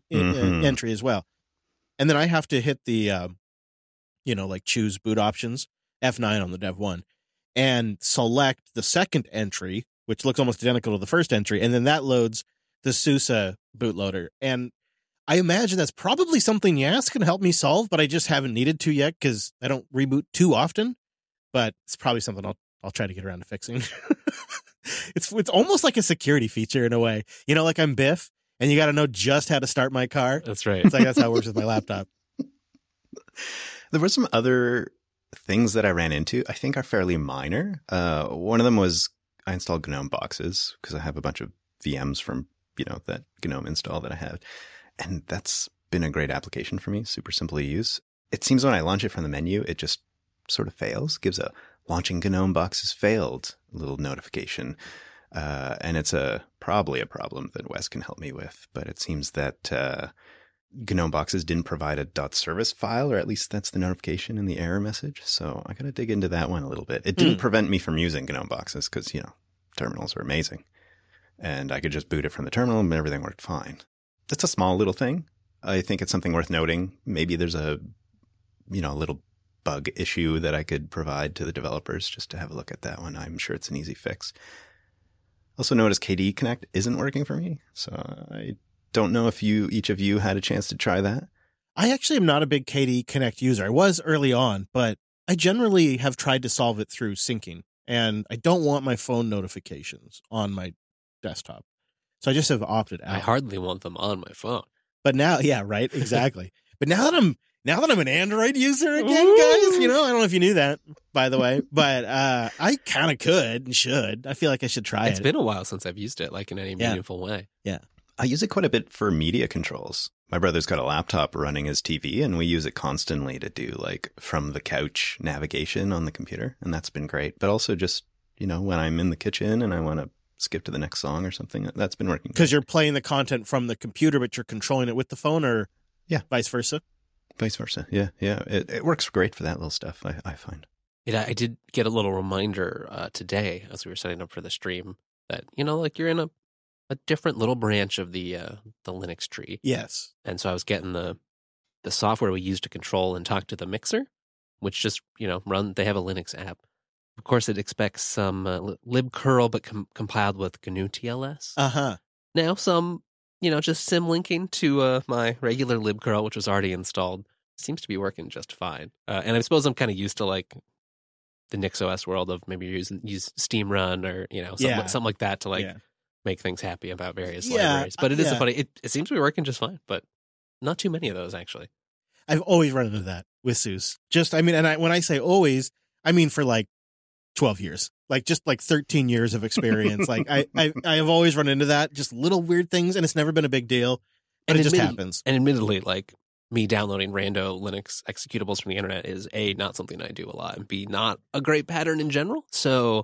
[SPEAKER 1] entry as well. And then I have to hit the, choose boot options, F9 on the Dev 1, and select the second entry, which looks almost identical to the first entry, and then that loads the SUSE bootloader. And I imagine that's probably something Yas can help me solve, but I just haven't needed to yet because I don't reboot too often. But it's probably something I'll try to get around to fixing. It's almost like a security feature in a way. Like I'm Biff, and you got to know just how to start my car.
[SPEAKER 3] That's right.
[SPEAKER 1] It's like that's how it works with my laptop.
[SPEAKER 2] There were some other things that I ran into, I think are fairly minor. One of them was I installed GNOME boxes because I have a bunch of VMs from, that GNOME install that I had. And that's been a great application for me. Super simple to use. It seems when I launch it from the menu, it just sort of fails, gives a launching GNOME boxes failed little notification. And it's probably a problem that Wes can help me with. But it seems that GNOME boxes didn't provide a .service file, or at least that's the notification in the error message. So I got to dig into that one a little bit. It didn't prevent me from using GNOME boxes because, terminals are amazing. And I could just boot it from the terminal and everything worked fine. That's a small little thing. I think it's something worth noting. Maybe there's a little bug issue that I could provide to the developers just to have a look at that one. I'm sure it's an easy fix. Also notice KDE Connect isn't working for me. So I don't know if each of you had a chance to try that.
[SPEAKER 1] I actually am not a big KDE Connect user. I was early on, but I generally have tried to solve it through syncing. And I don't want my phone notifications on my desktop. So I just have opted out.
[SPEAKER 3] I hardly want them on my phone.
[SPEAKER 1] But now, yeah, right, exactly. But now that I'm an Android user again, guys, I don't know if you knew that, by the way, but I kind of could and should. I feel like I should try it.
[SPEAKER 3] It's been a while since I've used it, like in any meaningful way.
[SPEAKER 1] Yeah.
[SPEAKER 2] I use it quite a bit for media controls. My brother's got a laptop running his TV, and we use it constantly to do like from the couch navigation on the computer. And that's been great. But also just, when I'm in the kitchen and I want to skip to the next song or something, that's been working.
[SPEAKER 1] Because you're playing the content from the computer, but you're controlling it with the phone, or vice versa?
[SPEAKER 2] Vice versa. Yeah. It works great for that little stuff, I find.
[SPEAKER 3] I did get a little reminder today as we were setting up for the stream that, like you're in a different little branch of the Linux tree.
[SPEAKER 1] Yes.
[SPEAKER 3] And so I was getting the software we use to control and talk to the mixer, which just, they have a Linux app. Of course, it expects some libcurl, but compiled with GNU TLS.
[SPEAKER 1] Uh-huh.
[SPEAKER 3] Now, some, just sim linking to my regular libcurl, which was already installed, seems to be working just fine. And I suppose I'm kind of used to, like, the NixOS world of maybe use Steam Run or, something like that to, make things happy about various libraries. But it is funny. It seems to be working just fine, but not too many of those, actually.
[SPEAKER 1] I've always run into that with SUSE. When I say always, I mean for, like, 12 years, like just like 13 years of experience. Like I have always run into that, just little weird things, and it's never been a big deal. but it just happens.
[SPEAKER 3] And admittedly, like me downloading rando Linux executables from the internet is A, not something I do a lot, and B, not a great pattern in general. So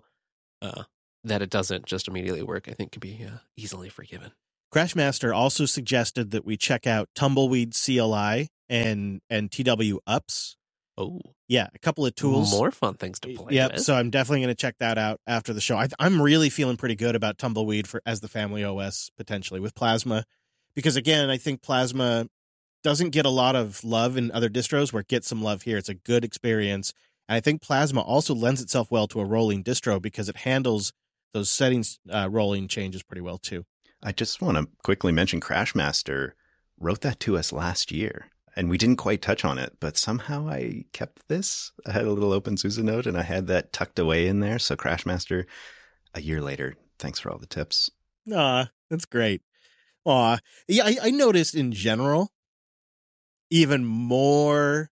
[SPEAKER 3] that it doesn't just immediately work, I think can be easily forgiven.
[SPEAKER 1] Crashmaster also suggested that we check out Tumbleweed CLI and TW Ups.
[SPEAKER 3] Oh,
[SPEAKER 1] yeah, a couple of tools.
[SPEAKER 3] More fun things to play
[SPEAKER 1] Yep,
[SPEAKER 3] with.
[SPEAKER 1] so I'm definitely going to check that out after the show. I'm really feeling pretty good about Tumbleweed as the family OS potentially with Plasma, because again, I think Plasma doesn't get a lot of love in other distros where it gets some love here. It's a good experience. And I think Plasma also lends itself well to a rolling distro because it handles those settings rolling changes pretty well too.
[SPEAKER 2] I just want to quickly mention Crashmaster wrote that to us last year, and we didn't quite touch on it, but somehow I kept this. I had a little OpenSUSE note, and I had that tucked away in there. So Crashmaster, a year later, thanks for all the tips.
[SPEAKER 1] Aw, that's great. Aw, yeah, I noticed in general even more,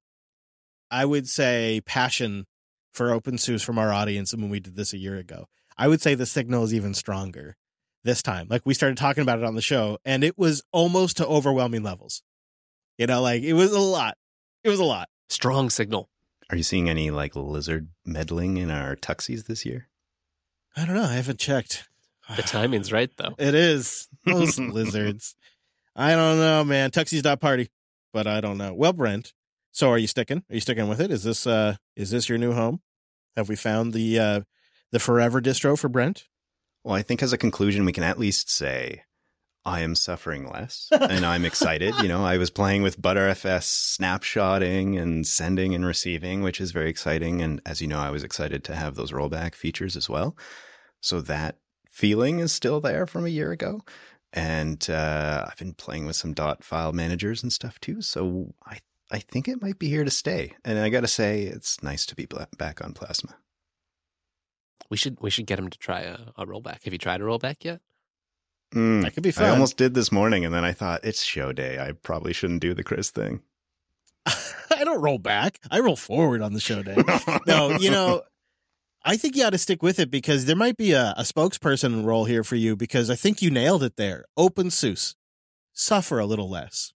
[SPEAKER 1] I would say, passion for OpenSUSE from our audience than when we did this a year ago. I would say the signal is even stronger this time. Like, we started talking about it on the show, and it was almost to overwhelming levels. You know, like, it was a lot. It was a lot.
[SPEAKER 3] Strong signal.
[SPEAKER 2] Are you seeing any, like, lizard meddling in our tuxies this year?
[SPEAKER 1] I don't know. I haven't checked.
[SPEAKER 3] The timing's right, though.
[SPEAKER 1] It is. Those lizards. I don't know, man. Tuxies.party. But I don't know. Well, Brent, so are you sticking? Are you sticking with it? Is this your new home? Have we found the forever distro for Brent?
[SPEAKER 2] Well, I think as a conclusion, we can at least say I am suffering less and I'm excited. You know, I was playing with ButterFS snapshotting and sending and receiving, which is very exciting. And as you know, I was excited to have those rollback features as well. So that feeling is still there from a year ago. And I've been playing with some .file managers and stuff too. So I think it might be here to stay. And I got to say, it's nice to be back on Plasma.
[SPEAKER 3] We should get him to try a rollback. Have you tried a rollback yet?
[SPEAKER 1] That could be fun.
[SPEAKER 2] I almost did this morning, and then I thought, it's show day. I probably shouldn't do the Chris thing.
[SPEAKER 1] I don't roll back. I roll forward on the show day. No, you know, I think you ought to stick with it because there might be a spokesperson role here for you because I think you nailed it there. OpenSUSE. Suffer a little less.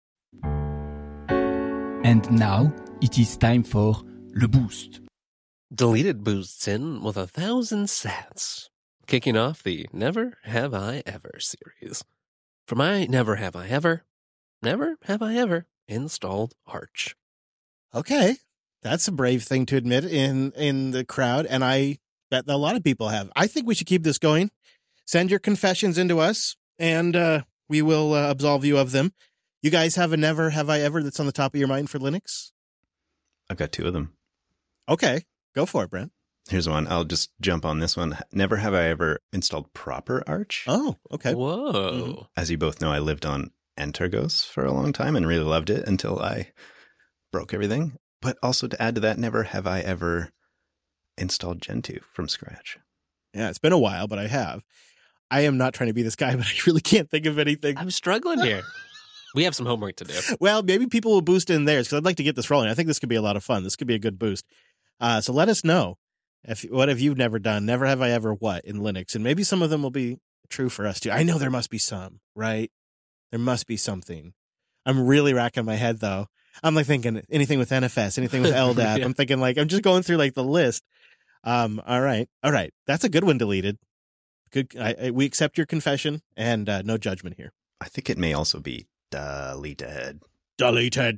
[SPEAKER 5] And now it is time for Le Boost.
[SPEAKER 3] Deleted boosts in with 1,000 sats. Kicking off the Never Have I Ever series. For my never have I ever installed Arch.
[SPEAKER 1] Okay. That's a brave thing to admit in the crowd, and I bet a lot of people have. I think we should keep this going. Send your confessions into us, and we will absolve you of them. You guys have a never have I ever that's on the top of your mind for Linux?
[SPEAKER 2] I've got two of them.
[SPEAKER 1] Okay. Go for it, Brent.
[SPEAKER 2] Here's one. I'll just jump on this one. Never have I ever installed proper Arch.
[SPEAKER 1] Oh, okay.
[SPEAKER 3] Whoa.
[SPEAKER 2] As you both know, I lived on Entergos for a long time and really loved it until I broke everything. But also to add to that, never have I ever installed Gentoo from scratch.
[SPEAKER 1] Yeah, it's been a while, but I have. I am not trying to be this guy, but I really can't think of anything.
[SPEAKER 3] I'm struggling here. We have some homework to do.
[SPEAKER 1] Well, maybe people will boost in theirs because I'd like to get this rolling. I think this could be a lot of fun. This could be a good boost. So let us know. What have you never done? Never have I ever what in Linux? And maybe some of them will be true for us too. I know there must be some, right? There must be something. I'm really racking my head though. I'm like thinking anything with NFS, anything with LDAP.
[SPEAKER 3] Yeah.
[SPEAKER 1] I'm thinking like, I'm just going through like the list. All right. That's a good one. Deleted. Good. We accept your confession and no judgment here.
[SPEAKER 2] I think it may also be deleted.
[SPEAKER 1] Deleted.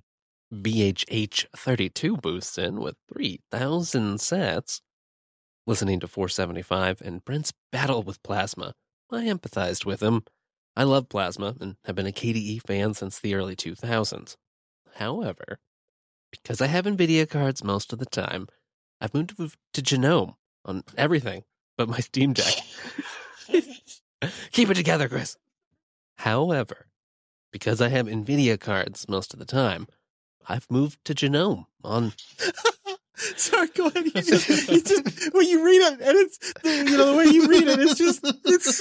[SPEAKER 3] BHH32 boosts in with 3,000 sats. Listening to 475 and Brent's battle with Plasma, I empathized with him. I love Plasma and have been a KDE fan since the early 2000s. However, because I have NVIDIA cards most of the time, I've moved to Genome on everything but my Steam Deck. Keep it together, Chris. However, because I have NVIDIA cards most of the time, I've moved to Genome on...
[SPEAKER 1] Sorry, go ahead. You just when you read it, and it's the way you read it, it's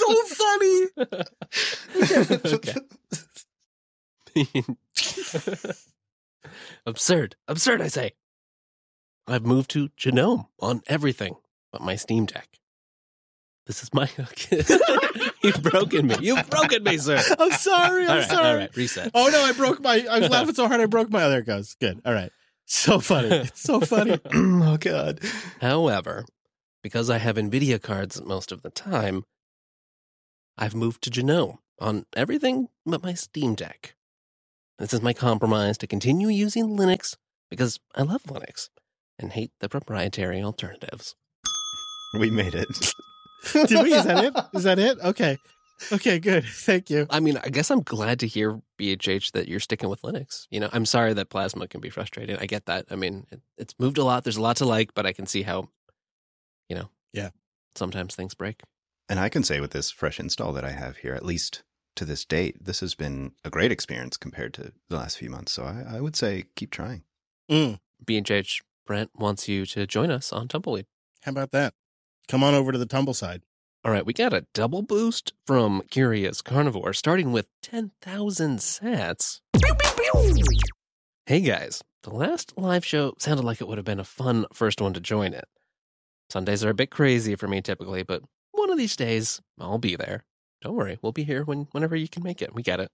[SPEAKER 1] so funny.
[SPEAKER 3] Okay. Absurd, I say. I've moved to Genome on everything but my Steam Deck. This is my... You've broken me. You've broken me, sir.
[SPEAKER 1] I'm sorry. I'm sorry.
[SPEAKER 3] All right, reset.
[SPEAKER 1] Oh no, I was laughing so hard I broke my. There it goes. Good. All right. So funny. It's so funny.
[SPEAKER 2] Oh, God.
[SPEAKER 3] However, because I have NVIDIA cards most of the time, I've moved to GNOME on everything but my Steam Deck. This is my compromise to continue using Linux because I love Linux and hate the proprietary alternatives.
[SPEAKER 2] We made it.
[SPEAKER 1] Did we? Is that it? Is that it? Okay. Okay, good. Thank you.
[SPEAKER 3] I mean, I guess I'm glad to hear, BHH, that you're sticking with Linux. You know, I'm sorry that Plasma can be frustrating. I get that. I mean, it's moved a lot. There's a lot to like, but I can see how,
[SPEAKER 1] Yeah.
[SPEAKER 3] sometimes things break.
[SPEAKER 2] And I can say with this fresh install that I have here, at least to this date, this has been a great experience compared to the last few months. So I would say keep trying.
[SPEAKER 3] BHH, Brent wants you to join us on Tumbleweed.
[SPEAKER 1] How about that? Come on over to the tumble side.
[SPEAKER 3] All right, we got a double boost from Curious Carnivore, starting with 10,000 sats. Hey guys, the last live show sounded like it would have been a fun first one to join it. Sundays are a bit crazy for me typically, but one of these days, I'll be there. Don't worry, we'll be here whenever you can make it. We get it.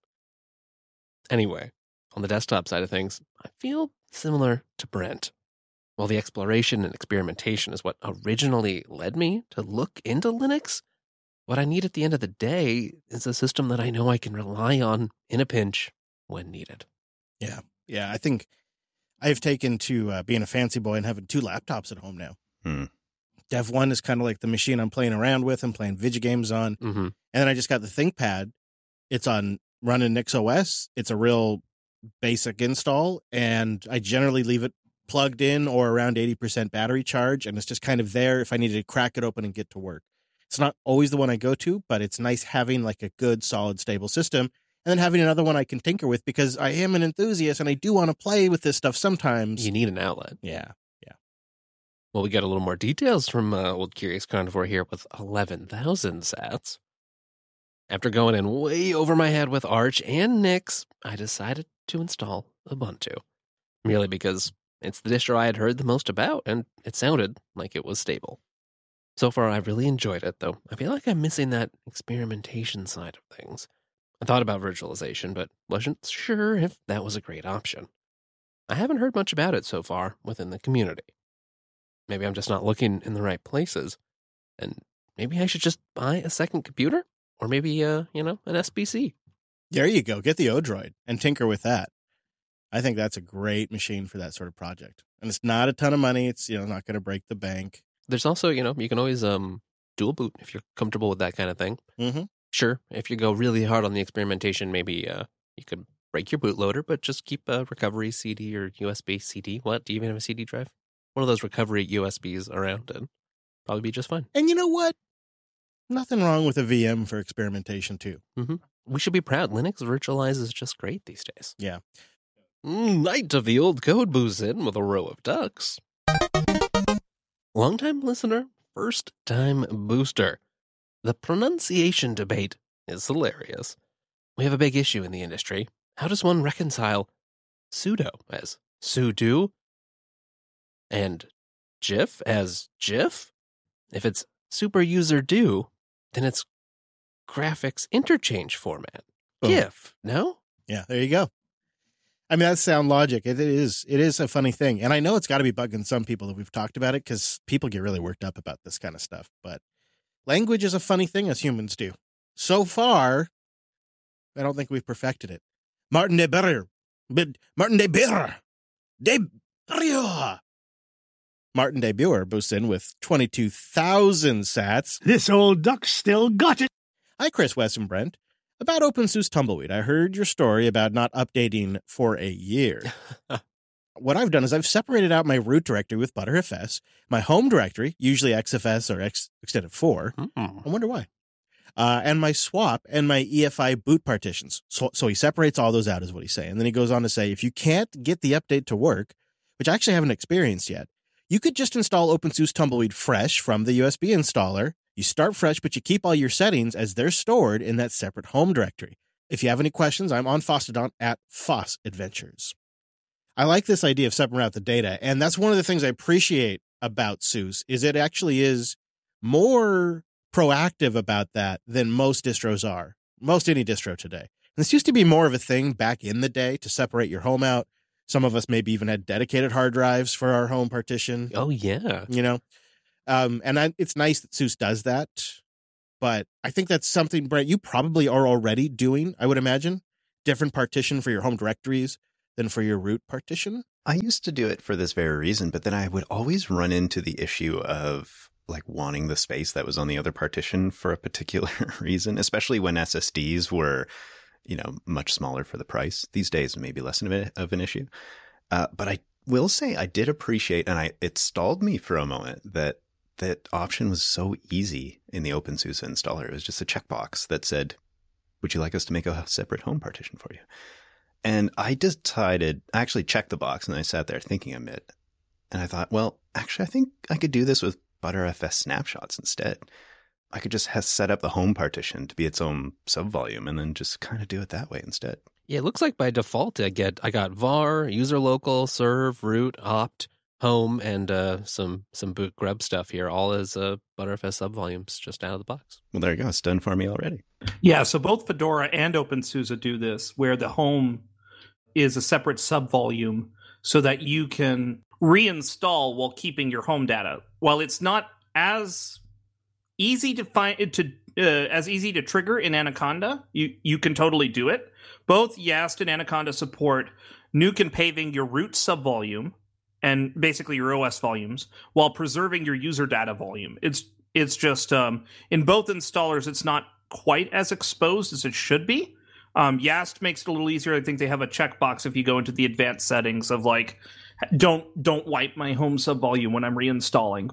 [SPEAKER 3] Anyway, on the desktop side of things, I feel similar to Brent. While the exploration and experimentation is what originally led me to look into Linux, what I need at the end of the day is a system that I know I can rely on in a pinch when needed.
[SPEAKER 1] Yeah, I think I've taken to being a fancy boy and having 2 laptops at home now. Dev 1 is kind of like the machine I'm playing around with and playing video games on.
[SPEAKER 3] Mm-hmm.
[SPEAKER 1] And then I just got the ThinkPad. It's on running NixOS. It's a real basic install, and I generally leave it plugged in or around 80% battery charge, and it's just kind of there if I needed to crack it open and get to work. It's not always the one I go to, but it's nice having like a good, solid, stable system, and then having another one I can tinker with because I am an enthusiast and I do want to play with this stuff sometimes.
[SPEAKER 3] You need an outlet.
[SPEAKER 1] Yeah.
[SPEAKER 3] Well, we got a little more details from old Curious Carnivore here with 11,000 sats. After going in way over my head with Arch and Nix, I decided to install Ubuntu, merely because it's the distro I had heard the most about, and it sounded like it was stable. So far, I've really enjoyed it, though I feel like I'm missing that experimentation side of things. I thought about virtualization, but wasn't sure if that was a great option. I haven't heard much about it so far within the community. Maybe I'm just not looking in the right places, and maybe I should just buy a second computer, or maybe, an SBC.
[SPEAKER 1] There you go. Get the Odroid and tinker with that. I think that's a great machine for that sort of project. And it's not a ton of money. It's, not going to break the bank.
[SPEAKER 3] There's also, you can always dual boot if you're comfortable with that kind of thing.
[SPEAKER 1] Mm-hmm.
[SPEAKER 3] Sure, if you go really hard on the experimentation, maybe you could break your bootloader, but just keep a recovery CD or USB CD. What? Do you even have a CD drive? One of those recovery USBs around, and probably be just fine.
[SPEAKER 1] And you know what? Nothing wrong with a VM for experimentation, too.
[SPEAKER 3] Mm-hmm. We should be proud. Linux virtualizes just great these days.
[SPEAKER 1] Yeah.
[SPEAKER 3] Night of the old code boosts in with a row of ducks. Long-time listener, first-time booster. The pronunciation debate is hilarious. We have a big issue in the industry. How does one reconcile sudo as sudo and GIF as GIF? If it's super user do, then it's graphics interchange format.
[SPEAKER 1] Boom.
[SPEAKER 3] GIF, no?
[SPEAKER 1] Yeah, there you go. I mean, that's sound logic. It is a funny thing. And I know it's got to be bugging some people that we've talked about it because people get really worked up about this kind of stuff. But language is a funny thing as humans do. So far, I don't think we've perfected it. Martin de Berre. Martin de Berre. Martin de Buer boosts in with 22,000 sats.
[SPEAKER 6] This old duck still got it.
[SPEAKER 1] Hi, Chris, Wes, and Brent. About OpenSUSE Tumbleweed, I heard your story about not updating for a year. What I've done is I've separated out my root directory with ButterFS, my home directory, usually XFS or Extended4. I wonder why. And my swap and my EFI boot partitions. So he separates all those out is what he's saying. And then he goes on to say, if you can't get the update to work, which I actually haven't experienced yet, you could just install OpenSUSE Tumbleweed fresh from the USB installer. You start fresh, but you keep all your settings as they're stored in that separate home directory. If you have any questions, I'm on Fosstodon at Foss Adventures. I like this idea of separating out the data, and that's one of the things I appreciate about SUSE is it actually is more proactive about that than most distros are, most any distro today. And this used to be more of a thing back in the day to separate your home out. Some of us maybe even had dedicated hard drives for our home partition.
[SPEAKER 3] Oh, yeah.
[SPEAKER 1] You know, it's nice that SUSE does that, but I think that's something, Brent, you probably are already doing, I would imagine, different partition for your home directories than for your root partition.
[SPEAKER 2] I used to do it for this very reason, but then I would always run into the issue of like wanting the space that was on the other partition for a particular reason, especially when SSDs were, you know, much smaller for the price. These days, maybe less of an issue. But I will say I did appreciate, and it stalled me for a moment, that option was so easy in the OpenSUSE installer. It was just a checkbox that said, would you like us to make a separate home partition for you? And I actually checked the box, and I sat there thinking a bit. And I thought, well, actually, I think I could do this with ButterFS snapshots instead. I could just set up the home partition to be its own subvolume and then just kind of do it that way instead.
[SPEAKER 3] Yeah, it looks like by default I got var, user local, serve, root, opt, home, and some boot grub stuff here, all as ButterFS subvolumes just out of the box.
[SPEAKER 2] Well, there you go. It's done for me already.
[SPEAKER 7] Yeah, so both Fedora and OpenSUSE do this, where the home is a separate subvolume so that you can reinstall while keeping your home data. While it's not as easy to as easy to trigger in Anaconda, you can totally do it. Both Yast and Anaconda support nuke and paving your root subvolume and basically your OS volumes while preserving your user data volume. It's just in both installers, it's not quite as exposed as it should be. Yast makes it a little easier. I think they have a checkbox if you go into the advanced settings of like, don't wipe my home subvolume when I'm reinstalling.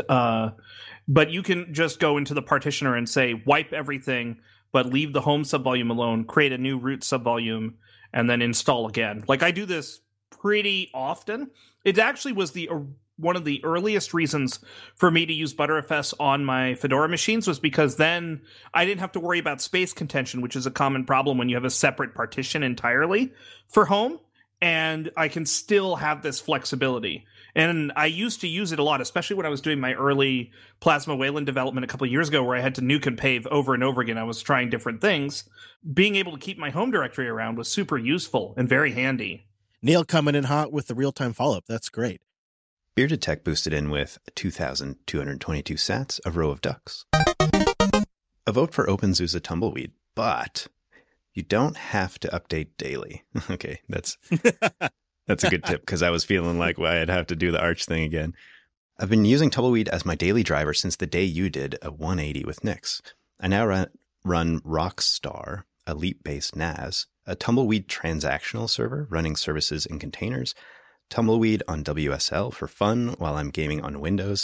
[SPEAKER 7] But you can just go into the partitioner and say wipe everything, but leave the home subvolume alone, create a new root subvolume, and then install again. Like I do this pretty often. It actually was one of the earliest reasons for me to use ButterFS on my Fedora machines was because then I didn't have to worry about space contention, which is a common problem when you have a separate partition entirely for home. And I can still have this flexibility. And I used to use it a lot, especially when I was doing my early Plasma Wayland development a couple of years ago, where I had to nuke and pave over and over again. I was trying different things. Being able to keep my home directory around was super useful and very handy.
[SPEAKER 1] Neil coming in hot with the real-time follow-up. That's great.
[SPEAKER 2] Bearded Tech boosted in with 2,222 sats, a row of ducks. A vote for OpenSUSE Tumbleweed, but you don't have to update daily. Okay, that's a good tip because I was feeling like I'd have to do the Arch thing again. I've been using Tumbleweed as my daily driver since the day you did a 180 with Nix. I now run Rockstar, a Leap-based NAS, a Tumbleweed transactional server running services in containers, Tumbleweed on WSL for fun while I'm gaming on Windows,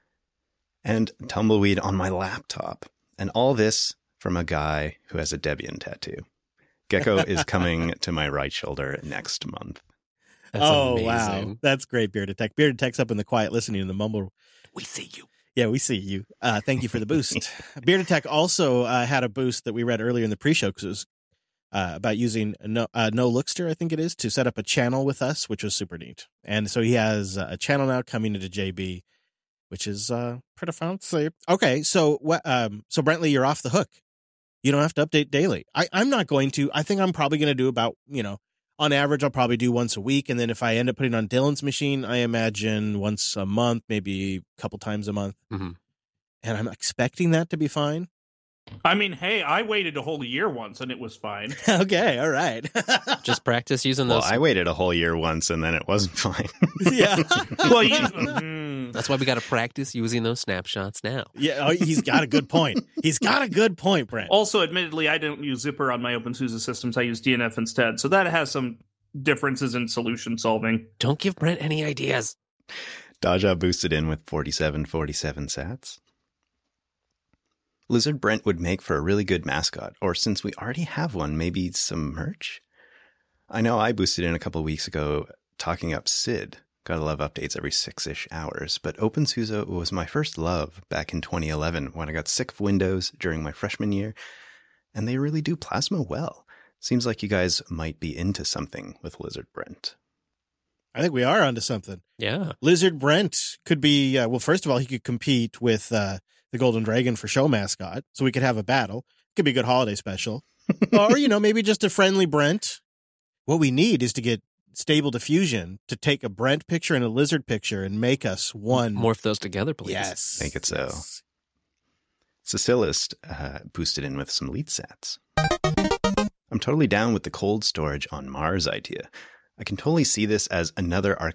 [SPEAKER 2] and Tumbleweed on my laptop. And all this from a guy who has a Debian tattoo. Gecko is coming to my right shoulder next month.
[SPEAKER 3] That's amazing.
[SPEAKER 1] Wow. That's great, Bearded Tech. Bearded Tech's up in the quiet listening in the mumble.
[SPEAKER 3] We see you.
[SPEAKER 1] Yeah, we see you. Thank you for the boost. Bearded Tech also had a boost that we read earlier in the pre-show because it was about using NoLookster, I think it is, to set up a channel with us, which was super neat. And so he has a channel now coming into JB, which is pretty fancy. Okay, so so Brentley, you're off the hook. You don't have to update daily. I'm not going to. I think I'm probably going to do about, on average, I'll probably do once a week. And then if I end up putting on Dylan's machine, I imagine once a month, maybe a couple times a month.
[SPEAKER 3] Mm-hmm.
[SPEAKER 1] And I'm expecting that to be fine.
[SPEAKER 7] I mean, hey, I waited a whole year once and it was fine.
[SPEAKER 1] Okay, all right.
[SPEAKER 3] Just practice using those.
[SPEAKER 2] Well, I waited a whole year once and then it wasn't fine.
[SPEAKER 1] Yeah.
[SPEAKER 7] Well,
[SPEAKER 3] that's why we got to practice using those snapshots now.
[SPEAKER 1] Yeah, he's got a good point. He's got a good point, Brent.
[SPEAKER 7] Also, admittedly, I don't use Zypper on my OpenSUSE systems. I use DNF instead. So that has some differences in solution solving.
[SPEAKER 3] Don't give Brent any ideas.
[SPEAKER 2] Daja boosted in with 4747 sats. Lizard Brent would make for a really good mascot, or since we already have one, maybe some merch? I know I boosted in a couple of weeks ago talking up Sid. Gotta love updates every 6-ish hours, but OpenSUSE was my first love back in 2011 when I got sick of Windows during my freshman year, and they really do Plasma well. Seems like you guys might be into something with Lizard Brent.
[SPEAKER 1] I think we are onto something.
[SPEAKER 3] Yeah.
[SPEAKER 1] Lizard Brent could be, well, first of all, he could compete with the Golden Dragon for show mascot, so we could have a battle. Could be a good holiday special. Or, maybe just a friendly Brent. What we need is to get Stable Diffusion to take a Brent picture and a Lizard picture and make us one.
[SPEAKER 3] Morph those together, please.
[SPEAKER 1] Yes.
[SPEAKER 2] Make it so.
[SPEAKER 1] Yes.
[SPEAKER 2] Cecilist boosted in with some lead sats. I'm totally down with the cold storage on Mars idea. I can totally see this as another